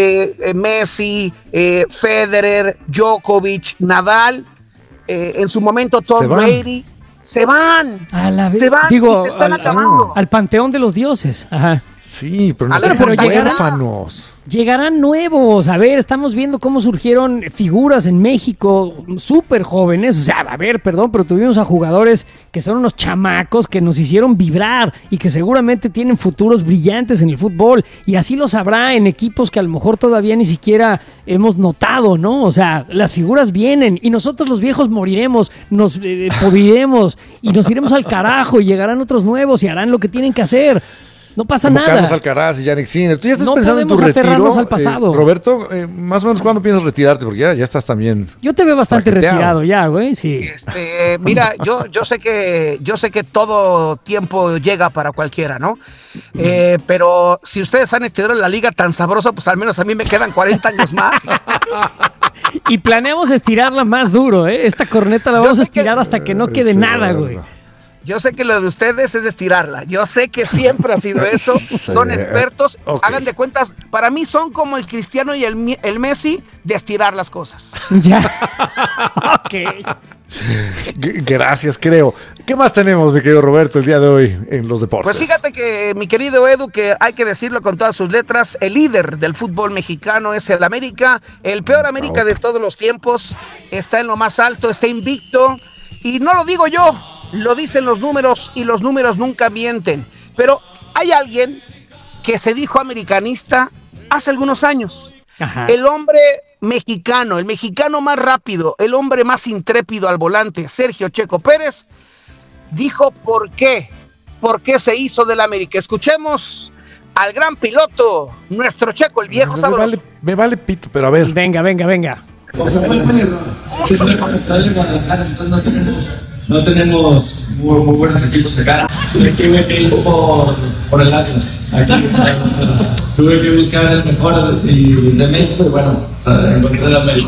Messi, Federer, Djokovic, Nadal, en su momento Tom Brady, se van y se están acabando. Al panteón de los dioses. Ajá. Sí, pero no son huérfanos. Llegarán nuevos. A ver, estamos viendo cómo surgieron figuras en México súper jóvenes. O sea, a ver, perdón, pero tuvimos a jugadores que son unos chamacos que nos hicieron vibrar y que seguramente tienen futuros brillantes en el fútbol. Y así los habrá en equipos que a lo mejor todavía ni siquiera hemos notado, ¿no? O sea, las figuras vienen y nosotros los viejos moriremos, nos pudriremos y nos iremos al carajo y llegarán otros nuevos y harán lo que tienen que hacer. No pasa como nada. Carlos Alcaraz y Yannick Sinner. ¿Tú ya estás no pensando en tu retiro? Aferrarnos al pasado. Roberto, más o menos, ¿cuándo piensas retirarte? Porque ya estás también... Yo te veo bastante retirado ya, güey, sí. Mira, yo sé que todo tiempo llega para cualquiera, ¿no? Pero si ustedes han estirado la liga tan sabroso, pues al menos a mí me quedan 40 años más. Y planeamos estirarla más duro, ¿eh? Esta corneta la vamos a estirar hasta que no quede nada, güey. Yo sé que lo de ustedes es estirarla. Yo sé que siempre ha sido eso. Son expertos. Okay. Hagan de cuentas. Para mí son como el Cristiano y el Messi de estirar las cosas. Ya. Ok. Gracias, creo. ¿Qué más tenemos, mi querido Roberto, el día de hoy en los deportes? Pues fíjate que, mi querido Edu, que hay que decirlo con todas sus letras, el líder del fútbol mexicano es el América. El peor América de todos los tiempos. Está en lo más alto, está invicto. Y no lo digo yo. Lo dicen los números y los números nunca mienten. Pero hay alguien que se dijo americanista hace algunos años. Ajá. El hombre mexicano, el mexicano más rápido, el hombre más intrépido al volante, Sergio Checo Pérez, dijo por qué se hizo del América. Escuchemos al gran piloto, nuestro Checo, el viejo sabroso. Me vale pito, pero a ver. Venga. No tenemos muy buenos equipos acá. Aquí me quedé por el Atlas. Aquí tuve que buscar el mejor de México y bueno, encontré el América.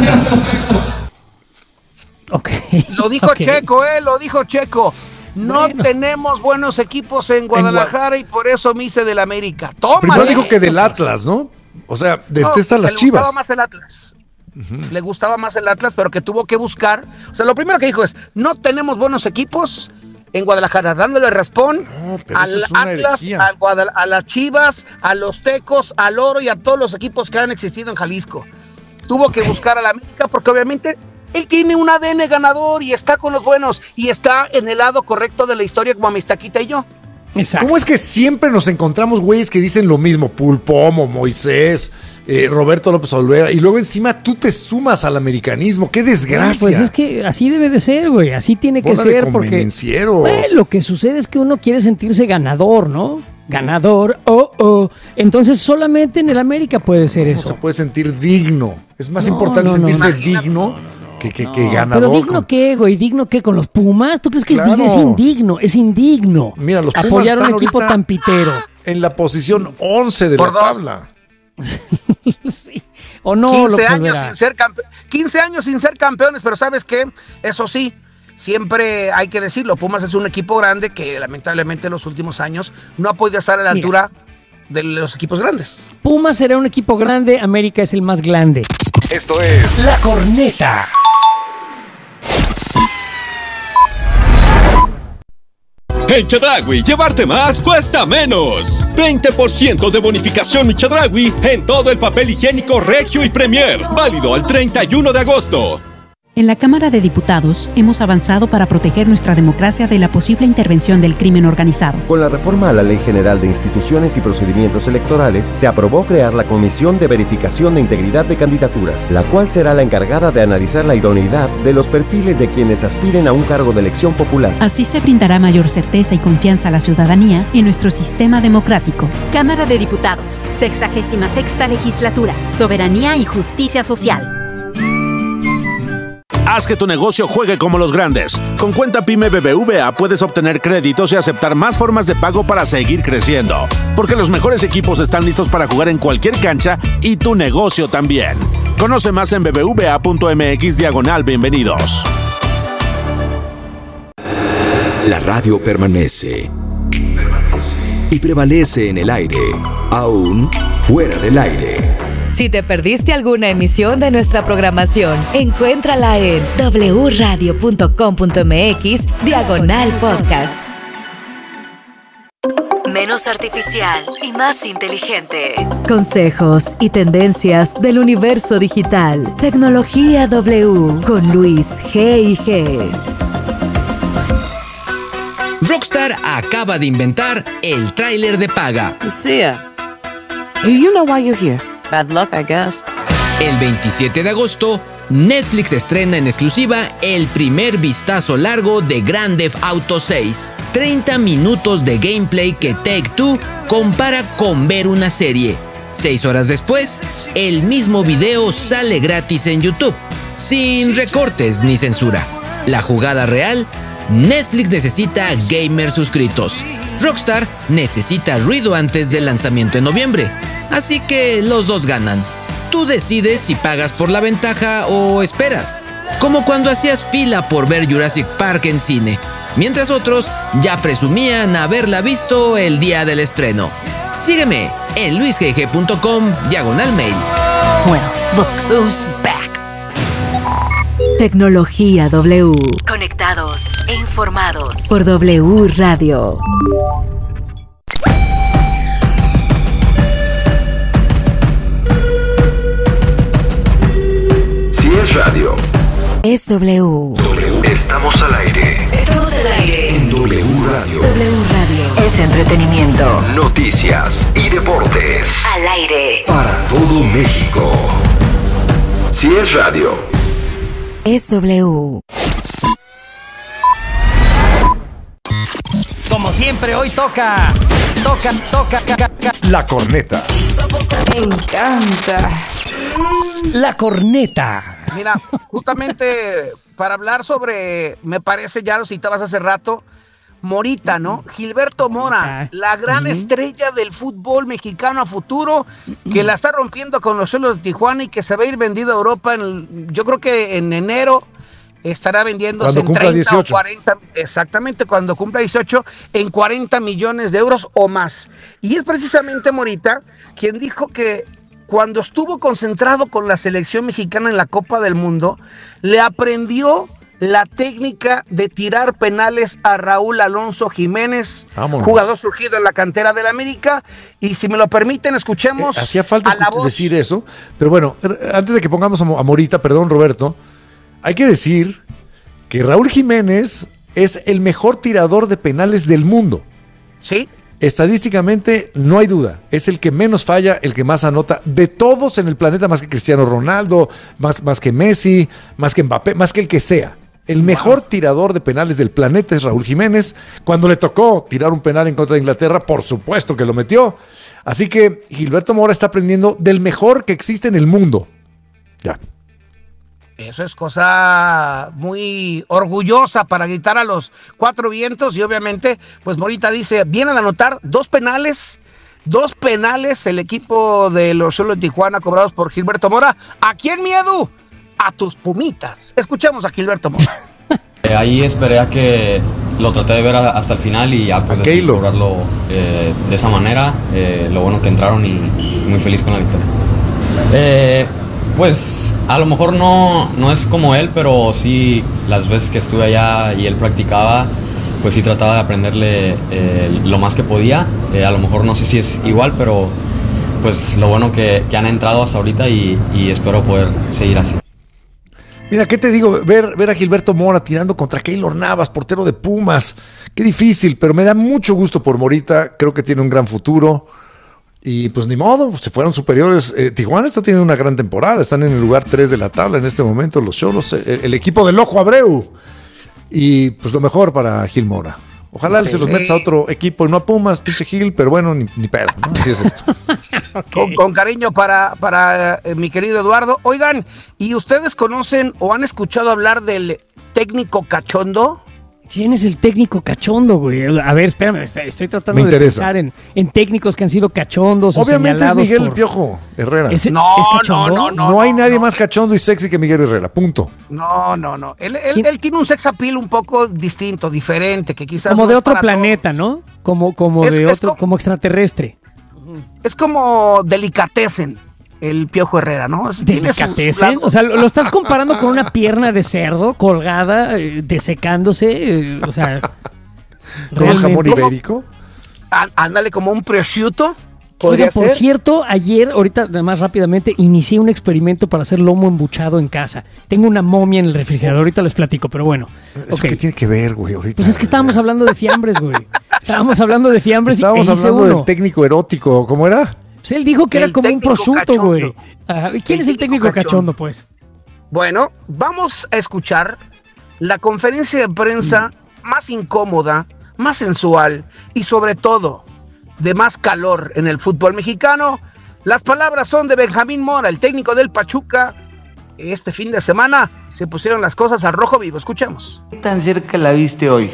Lo dijo Checo, No tenemos buenos equipos en Guadalajara y por eso me hice del América. Toma. Primero dijo que del Atlas, ¿no? O sea, detesta las Chivas. Le gustaba más el Atlas. Le gustaba más el Atlas, pero que tuvo que buscar. O sea, lo primero que dijo es: no tenemos buenos equipos en Guadalajara, dándole raspón al Atlas, a las Chivas, a los Tecos, al Oro y a todos los equipos que han existido en Jalisco. Tuvo que buscar a la América porque obviamente él tiene un ADN ganador y está con los buenos y está en el lado correcto de la historia como Amistaquita y yo. Exacto. ¿Cómo es que siempre nos encontramos güeyes que dicen lo mismo? Pulpomo, Moisés, Roberto López Olvera, y luego encima tú te sumas al americanismo. ¡Qué desgracia! Pues es que así debe de ser, güey. Así tiene que ser porque lo que sucede es que uno quiere sentirse ganador, ¿no? Ganador, Entonces solamente en el América puede ser eso. Se puede sentir digno. Es más importante sentirse digno que ganador. Pero digno qué, güey, digno qué con los Pumas. ¿Tú crees que es indigno? Es indigno. Mira, los Pumas apoyar a un equipo tan pitero. En la posición 11 de la tabla. Sí. O no, 15 años sin ser campeones, pero ¿sabes qué? Eso sí, siempre hay que decirlo, Pumas es un equipo grande que lamentablemente en los últimos años no ha podido estar a la altura de los equipos grandes. Pumas será un equipo grande, América es el más grande. Esto es La Corneta. En Chedraui, llevarte más cuesta menos. 20% de bonificación Chedraui en todo el papel higiénico Regio y Premier. Válido al 31 de agosto. En la Cámara de Diputados hemos avanzado para proteger nuestra democracia de la posible intervención del crimen organizado. Con la reforma a la Ley General de Instituciones y Procedimientos Electorales, se aprobó crear la Comisión de Verificación de Integridad de Candidaturas, la cual será la encargada de analizar la idoneidad de los perfiles de quienes aspiren a un cargo de elección popular. Así se brindará mayor certeza y confianza a la ciudadanía en nuestro sistema democrático. Cámara de Diputados, 66ª Legislatura, Soberanía y Justicia Social. Haz que tu negocio juegue como los grandes. Con cuenta PYME BBVA puedes obtener créditos y aceptar más formas de pago para seguir creciendo. Porque los mejores equipos están listos para jugar en cualquier cancha y tu negocio también. Conoce más en bbva.mx/bienvenidos. La radio permanece. Y prevalece en el aire, aún fuera del aire. Si te perdiste alguna emisión de nuestra programación, encuéntrala en wradio.com.mx/podcast. Menos artificial y más inteligente. Consejos y tendencias del universo digital. Tecnología W con Luis G&G. Rockstar acaba de inventar el tráiler de paga. Lucia, do you know why you're here? Bad luck, I guess. El 27 de agosto, Netflix estrena en exclusiva el primer vistazo largo de Grand Theft Auto 6. 30 minutos de gameplay que Take-Two compara con ver una serie. 6 horas después, el mismo video sale gratis en YouTube, sin recortes ni censura. La jugada real: Netflix necesita gamers suscritos. Rockstar necesita ruido antes del lanzamiento en noviembre. Así que los dos ganan. Tú decides si pagas por la ventaja o esperas. Como cuando hacías fila por ver Jurassic Park en cine, mientras otros ya presumían haberla visto el día del estreno. Sígueme en luisgg.com/mail. Well, look who's back. Tecnología W. Conectados e informados por W Radio. Si es radio, es W. Estamos al aire. Estamos al aire. En W Radio. W Radio. Es entretenimiento. Noticias y deportes. Al aire. Para todo México. Si es radio, es W. Como siempre, hoy toca. La corneta. Me encanta. La corneta. Mira, justamente para hablar sobre, me parece, ya lo citabas hace rato, Morita, ¿no? Gilberto Mora, la gran estrella del fútbol mexicano a futuro, que la está rompiendo con los Cholos de Tijuana y que se va a ir vendido a Europa, yo creo que en enero estará vendiéndose en 30 18. O 40, exactamente, cuando cumpla 18, en 40 millones de euros o más. Y es precisamente Morita quien dijo que cuando estuvo concentrado con la selección mexicana en la Copa del Mundo, le aprendió la técnica de tirar penales a Raúl Alonso Jiménez, jugador surgido en la cantera del América, y si me lo permiten, escuchemos. Hacía falta decir eso, pero bueno, antes de que pongamos a Morita, perdón Roberto, hay que decir que Raúl Jiménez es el mejor tirador de penales del mundo. Sí. Estadísticamente no hay duda, es el que menos falla, el que más anota de todos en el planeta, más que Cristiano Ronaldo, más que Messi, más que Mbappé, más que el que sea. El mejor tirador de penales del planeta es Raúl Jiménez. Cuando le tocó tirar un penal en contra de Inglaterra, por supuesto que lo metió. Así que Gilberto Mora está aprendiendo del mejor que existe en el mundo. Ya. Eso es cosa muy orgullosa para gritar a los cuatro vientos, y obviamente, pues Morita dice, viene a anotar dos penales el equipo de los Cholos de Tijuana cobrados por Gilberto Mora. ¿A quién miedo? A tus Pumitas. Escuchamos a Gilberto Mora. Ahí esperé a que lo traté de ver hasta el final y ya pues decidí cobrarlo de esa manera. Lo bueno que entraron y muy feliz con la victoria. Pues a lo mejor no es como él, pero sí las veces que estuve allá y él practicaba, pues sí trataba de aprenderle lo más que podía. A lo mejor no sé si es igual, pero pues lo bueno que han entrado hasta ahorita y espero poder seguir así. Mira, ¿qué te digo? Ver a Gilberto Mora tirando contra Keylor Navas, portero de Pumas. Qué difícil, pero me da mucho gusto por Morita. Creo que tiene un gran futuro. Y pues ni modo, se fueron superiores. Tijuana está teniendo una gran temporada. Están en el lugar 3 de la tabla en este momento. Los Cholos, el equipo del Ojo Abreu. Y pues lo mejor para Gil Mora. Ojalá se los metas a otro equipo y no a Pumas, pinche Gil, pero bueno, ni pedo, ¿no? Así es esto. Con cariño para mi querido Eduardo. Oigan, ¿y ustedes conocen o han escuchado hablar del técnico cachondo? ¿Quién es el técnico cachondo, güey? A ver, espérame, estoy tratando de pensar en técnicos que han sido cachondos. Obviamente es Miguel El Piojo Herrera. No hay nadie más cachondo y sexy que Miguel Herrera, punto. No. Él tiene un sex appeal un poco distinto, diferente, que quizás como de otro planeta, ¿no? Como como extraterrestre. Es como Delicatessen, el Piojo Herrera, ¿no? ¿Delicatessen? O sea, ¿lo estás comparando con una pierna de cerdo colgada, desecándose? O sea, ¿con jamón ibérico? Ándale, como un prosciutto. Oiga, por cierto, ayer, ahorita más rápidamente, inicié un experimento para hacer lomo embuchado en casa. Tengo una momia en el refrigerador, ahorita les platico, pero bueno. ¿Eso qué tiene que ver, güey? Ahorita? Pues es que estábamos hablando de fiambres, güey. Estábamos hablando de fiambres estábamos hablando del técnico erótico, ¿cómo era? Pues él dijo que era como un prosciutto, güey. ¿Quién es el técnico cachondo, pues? Bueno, vamos a escuchar la conferencia de prensa más incómoda, más sensual y sobre todo de más calor en el fútbol mexicano. Las palabras son de Benjamín Mora, el técnico del Pachuca. Este fin de semana se pusieron las cosas al rojo vivo. Escuchemos. ¿Qué tan cerca la viste hoy?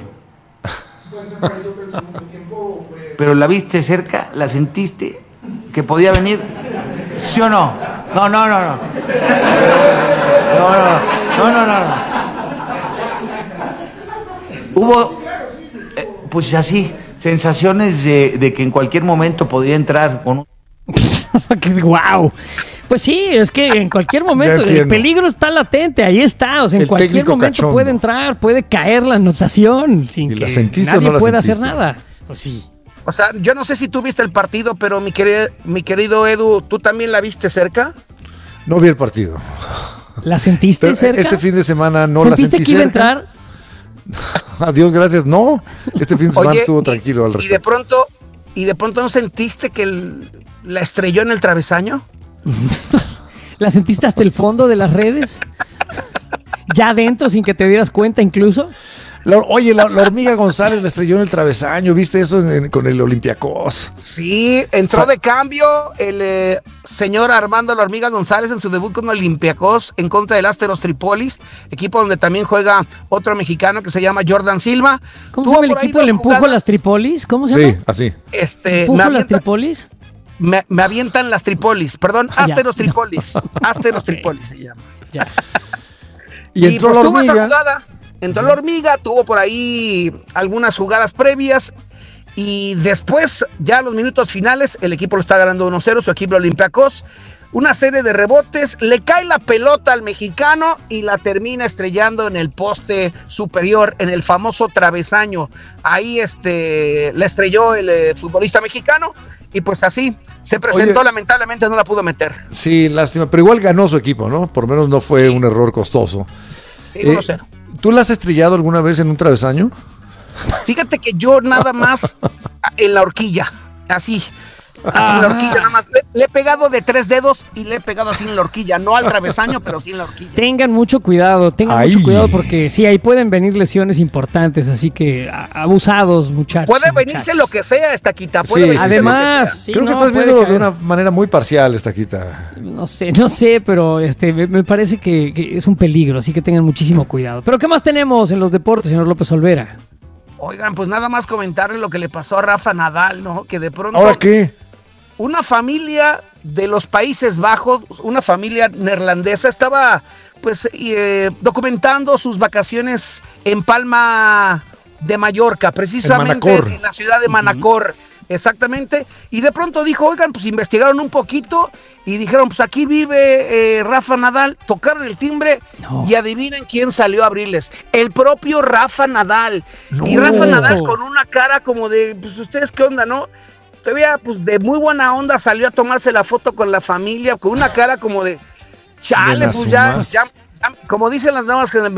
¿Pero la viste cerca? ¿La sentiste? ¿Que podía venir? ¿Sí o no? No. No. Hubo, pues así, sensaciones de que en cualquier momento podía entrar con un... ¡Wow! Pues sí, es que en cualquier momento el peligro está latente, ahí está, o sea, en cualquier momento cachondo puede entrar, puede caer la anotación sin que nadie pueda hacer nada. Pues sí. O sea, yo no sé si tú viste el partido, pero mi querido Edu, ¿tú también la viste cerca? No vi el partido. ¿La sentiste pero cerca? Este fin de semana no la sentí cerca. ¿Sentiste que iba a entrar? Adiós, gracias. No, este fin de semana estuvo tranquilo al respecto. ¿Y de pronto no sentiste que la estrelló en el travesaño? ¿La sentiste hasta el fondo de las redes? ¿Ya adentro sin que te dieras cuenta incluso? Oye, la hormiga González le estrelló en el travesaño, ¿viste eso con el Olympiacos? Sí, entró de cambio el señor Armando la hormiga González en su debut con Olympiacos en contra del Asteros Tripolis, equipo donde también juega otro mexicano que se llama Jordan Silva. ¿Cómo se llama el equipo? ¿El Empujo las Tripolis? ¿Cómo se llama? Sí, así. ¿Empujo las Tripolis? Me avientan las Tripolis, perdón, Asteros Tripolis. Asteros Tripolis se llama. Ya. Y entró pues la tuvo hormiga. esa jugada, entró la hormiga, tuvo por ahí algunas jugadas previas y después, ya a los minutos finales, el equipo lo está ganando 1-0, su equipo Olympiacos. Una serie de rebotes, le cae la pelota al mexicano y la termina estrellando en el poste superior, en el famoso travesaño. Ahí la estrelló el futbolista mexicano y pues así se presentó. Oye, lamentablemente no la pudo meter. Sí, lástima, pero igual ganó su equipo, ¿no? Por lo menos no fue un error costoso. Sí, 1-0. ¿Tú la has estrellado alguna vez en un travesaño? Fíjate que yo nada más en la horquilla, así en la horquilla, nada más. Le he pegado de 3 dedos y le he pegado así en la horquilla, no al travesaño, pero sí en la horquilla. Tengan mucho cuidado porque sí, ahí pueden venir lesiones importantes, así que abusados, muchachos. Puede venirse lo que sea, Estaquita. Además, sí, creo que estás viendo de una manera muy parcial, Estaquita. No sé, pero me parece que es un peligro, así que tengan muchísimo cuidado. Pero ¿qué más tenemos en los deportes, señor López Olvera? Oigan, pues nada más comentarle lo que le pasó a Rafa Nadal, ¿no? Que de pronto... ¿Ahora qué? Una familia de los Países Bajos, una familia neerlandesa, estaba pues documentando sus vacaciones en Palma de Mallorca, precisamente en la ciudad de Manacor, exactamente, y de pronto dijo, oigan, pues investigaron un poquito y dijeron, pues aquí vive Rafa Nadal, tocaron el timbre y adivinen quién salió a abrirles, el propio Rafa Nadal, y Rafa Nadal con una cara como de, pues ustedes qué onda, ¿no? Todavía, pues de muy buena onda salió a tomarse la foto con la familia, con una cara como de chale, pues ya, como dicen las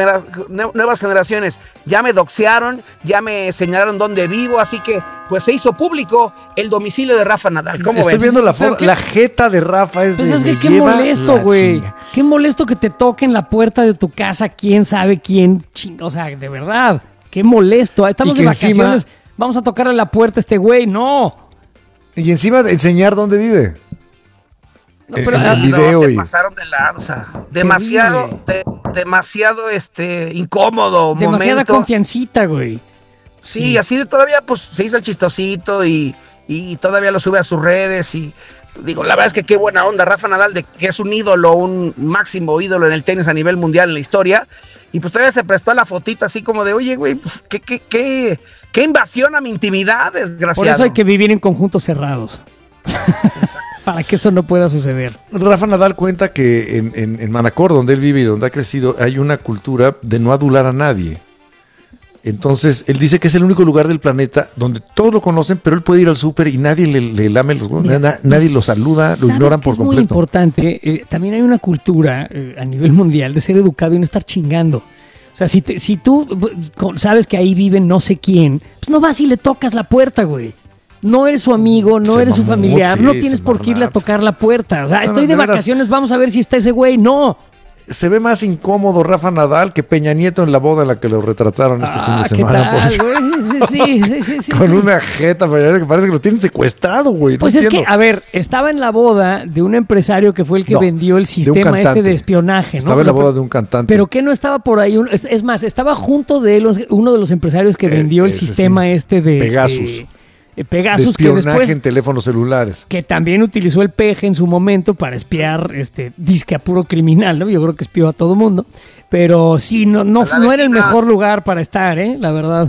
nuevas generaciones, ya me doxearon, ya me señalaron dónde vivo, así que pues se hizo público el domicilio de Rafa Nadal. ¿Cómo Estoy viendo la foto, la jeta de Rafa es pues de... es que qué molesto, güey. Qué molesto que te toquen la puerta de tu casa, quién sabe quién, o sea, de verdad, qué molesto. Estamos de vacaciones, vamos a tocarle la puerta a este güey, no. Y encima de enseñar dónde vive. No, pero el video se pasaron de lanza. Demasiado incómodo. Demasiada confiancita, güey. Sí, así de todavía pues se hizo el chistosito y todavía lo sube a sus redes y digo, la verdad es que qué buena onda Rafa Nadal, que es un ídolo, un máximo ídolo en el tenis a nivel mundial en la historia, y pues todavía se prestó a la fotita así como de, oye, güey, pues, ¿qué invasión a mi intimidad, desgraciado? Por eso hay que vivir en conjuntos cerrados. Para que eso no pueda suceder. Rafa Nadal cuenta que en Manacor, donde él vive y donde ha crecido, hay una cultura de no adular a nadie. Entonces, él dice que es el único lugar del planeta donde todos lo conocen, pero él puede ir al súper y nadie le lame los huevos, nadie lo saluda, lo ignoran por completo. Es muy importante, también hay una cultura a nivel mundial de ser educado y no estar chingando. O sea, si tú sabes que ahí vive no sé quién, pues no vas y le tocas la puerta, güey. No eres su amigo, no eres su familiar, no tienes por qué irle a tocar la puerta. O sea, estoy de vacaciones, vamos a ver si está ese güey. No. Se ve más incómodo Rafa Nadal que Peña Nieto en la boda en la que lo retrataron este fin de semana. Sí, con una jeta que parece que lo tienen secuestrado, güey. Pues es que, a ver, estaba en la boda de un empresario que fue el que vendió el sistema de espionaje, ¿no? Estaba en la boda de un cantante. Pero que no estaba por ahí, es más, estaba junto de él uno de los empresarios que vendió el sistema de Pegasus. Pegasus, de espionaje que después, en teléfonos celulares. Que también utilizó el peje en su momento para espiar disque a puro criminal, ¿no? Yo creo que espió a todo mundo. Pero sí, no era el mejor lugar para estar, la verdad.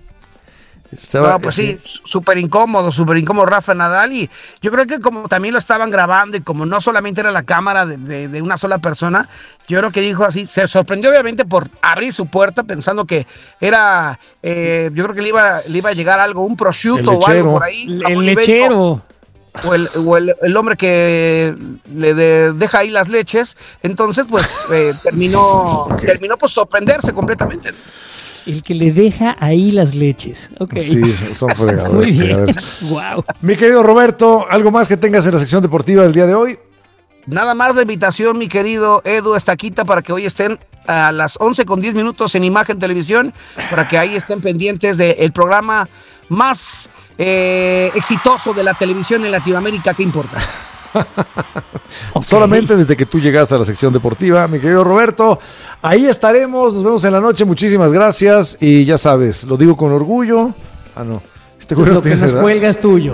Sí, súper incómodo Rafa Nadal, y yo creo que como también lo estaban grabando y como no solamente era la cámara de una sola persona, yo creo que dijo así, se sorprendió obviamente por abrir su puerta pensando que era, yo creo que le iba a llegar algo, un prosciutto o algo por ahí. El lechero. O el hombre que le deja ahí las leches, entonces pues terminó pues sorprenderse completamente. El que le deja ahí las leches. Okay. Sí, son fregadores. Muy bien. Wow. Mi querido Roberto, ¿algo más que tengas en la sección deportiva del día de hoy? Nada más la invitación, mi querido Edu Estaquita, para que hoy estén a las 11:10 en Imagen Televisión, para que ahí estén pendientes del programa más exitoso de la televisión en Latinoamérica. ¿Qué importa? Okay. Solamente desde que tú llegaste a la sección deportiva, mi querido Roberto. Ahí estaremos, nos vemos en la noche. Muchísimas gracias. Y ya sabes, lo digo con orgullo. Ah, no. Lo que nos cuelga es tuyo.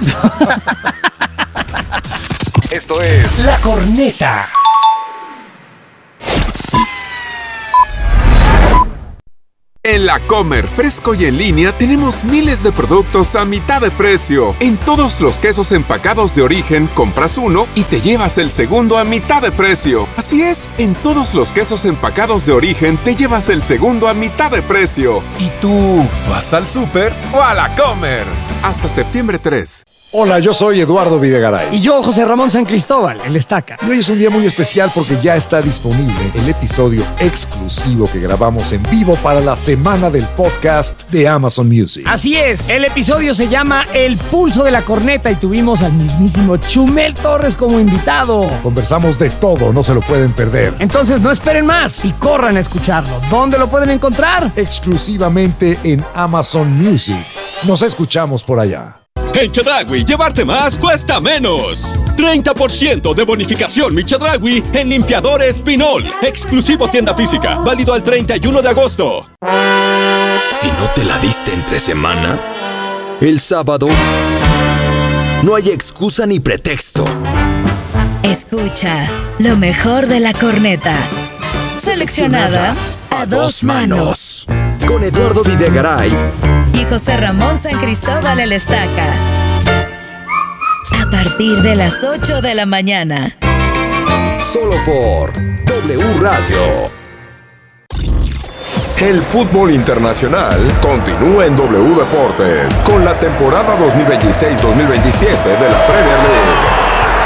Esto es La Corneta. En La Comer, fresco y en línea, tenemos miles de productos a mitad de precio. En todos los quesos empacados de origen, compras uno y te llevas el segundo a mitad de precio. Así es, en todos los quesos empacados de origen, te llevas el segundo a mitad de precio. ¿Y tú, vas al súper o a La Comer? Hasta septiembre 3. Hola, yo soy Eduardo Videgaray. Y yo, José Ramón San Cristóbal, el Estaca. Y hoy es un día muy especial porque ya está disponible el episodio exclusivo que grabamos en vivo para la semana del podcast de Amazon Music. Así es, el episodio se llama El Pulso de la Corneta y tuvimos al mismísimo Chumel Torres como invitado. Conversamos de todo, no se lo pueden perder. Entonces no esperen más y corran a escucharlo. ¿Dónde lo pueden encontrar? Exclusivamente en Amazon Music. Nos escuchamos por allá. En Chedraui, llevarte más cuesta menos. 30% de bonificación Mi Chedraui en limpiadores Pinol. Exclusivo tienda física, válido al 31 de agosto. Si no te la diste entre semana, el sábado, no hay excusa ni pretexto. Escucha lo mejor de La Corneta. Seleccionada a dos manos. Con Eduardo Videgaray y José Ramón San Cristóbal el Estaca. A partir de las 8 de la mañana. Solo por W Radio. El fútbol internacional continúa en W Deportes con la temporada 2026-2027 de la Premier League.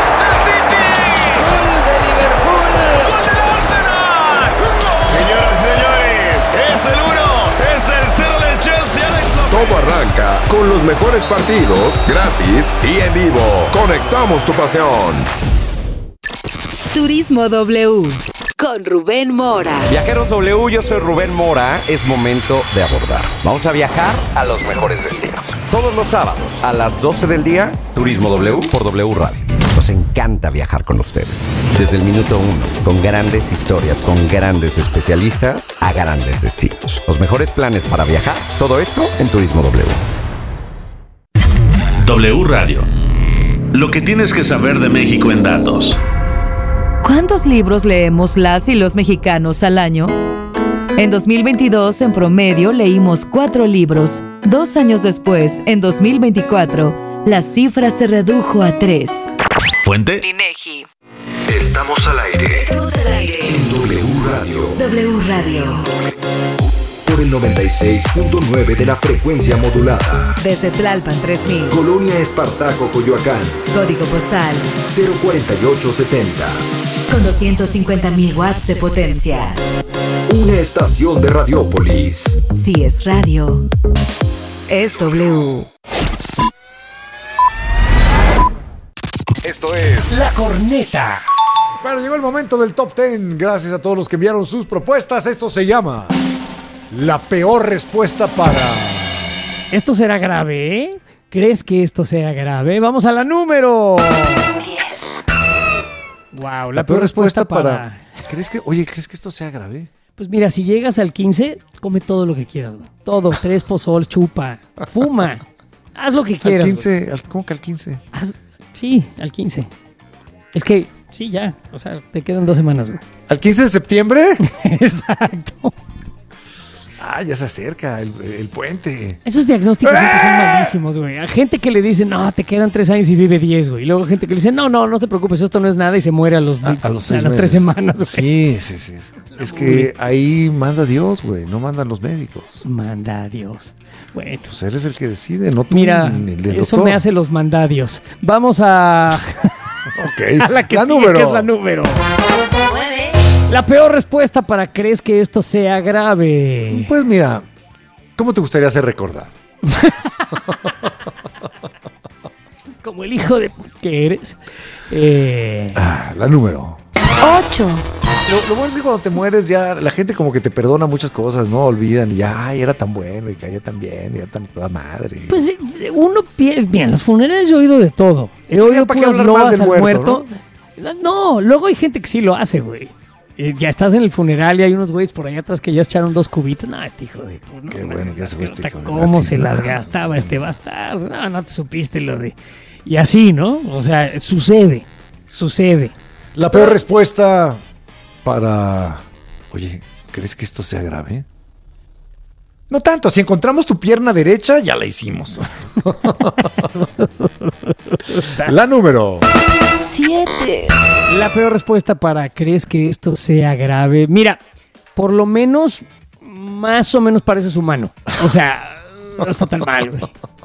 Todo arranca con los mejores partidos, gratis y en vivo. Conectamos tu pasión. Turismo W con Rubén Mora. Viajeros W, yo soy Rubén Mora. Es momento de abordar. Vamos a viajar a los mejores destinos. Todos los sábados a las 12 del día, Turismo W por W Radio. Nos encanta viajar con ustedes. Desde el minuto 1, con grandes historias, con grandes especialistas a grandes destinos. Los mejores planes para viajar, todo esto en Turismo W. W Radio. Lo que tienes que saber de México en datos. ¿Cuántos libros leemos las y los mexicanos al año? En 2022, en promedio, leímos 4 libros. 2 años después, en 2024, la cifra se redujo a 3. ¿Fuente? INEGI. Estamos al aire. Estamos al aire. En W Radio. W Radio. Por el 96.9 de la frecuencia modulada. Desde Tlalpan 3000. Colonia Espartaco, Coyoacán. Código postal 04870. con 250,000 watts de potencia. Una estación de Radiópolis. Si es radio, es W. Esto es La Corneta. Bueno, llegó el momento del Top 10. Gracias a todos los que enviaron sus propuestas. Esto se llama La peor respuesta para... ¿Esto será grave, eh? ¿Crees que esto sea grave? Vamos a la número 10. Wow, la peor respuesta para... ¿Crees que esto sea grave? Pues mira, si llegas al 15, come todo lo que quieras, güey. Todo, 3 pozol, chupa, fuma. Haz lo que quieras. Al 15, ¿cómo que al 15? Sí, al 15. Es que, sí, ya. O sea, te quedan 2 semanas, güey. ¿Al 15 de septiembre? Exacto. Ah, ya se acerca el puente. Esos diagnósticos siempre son malísimos, güey. A gente que le dice, no, te quedan 3 años y vive 10, güey. Y luego gente que le dice, no te preocupes, esto no es nada y se muere a las 3 semanas, güey. Sí. Es que ahí manda Dios, güey. No mandan los médicos. Manda a Dios. Bueno. Pues él es el que decide, no tú. Mira, el del eso doctor. me hace los mandadios. Vamos a... Ok. a la que la sigue, número. que es la número. La peor respuesta para crees que esto sea grave. Pues mira, ¿cómo te gustaría ser recordado? como el hijo de que eres. La número 8. Lo bueno es que cuando te mueres ya la gente como que te perdona muchas cosas, ¿no? Olvidan y ya, ay, era tan bueno y caía tan bien, y era tan toda madre. Pues uno piensa, bien, en los funerales yo he oído de todo. He oído puras loas al muerto. No, luego hay gente que sí lo hace, güey. Ya estás en el funeral y hay unos güeyes por allá atrás que ya echaron 2 cubitas. No, este hijo de... No, qué bueno que hace este hijo de... ¿Cómo se las gastaba este bastardo? No te supiste lo de... Y así, ¿no? O sea, sucede. La peor respuesta para... Oye, ¿crees que esto sea grave? No tanto, si encontramos tu pierna derecha, ya la hicimos. La número 7. La peor respuesta para ¿crees que esto sea grave? Mira, por lo menos, más o menos pareces humano. O sea, no está tan mal, güey.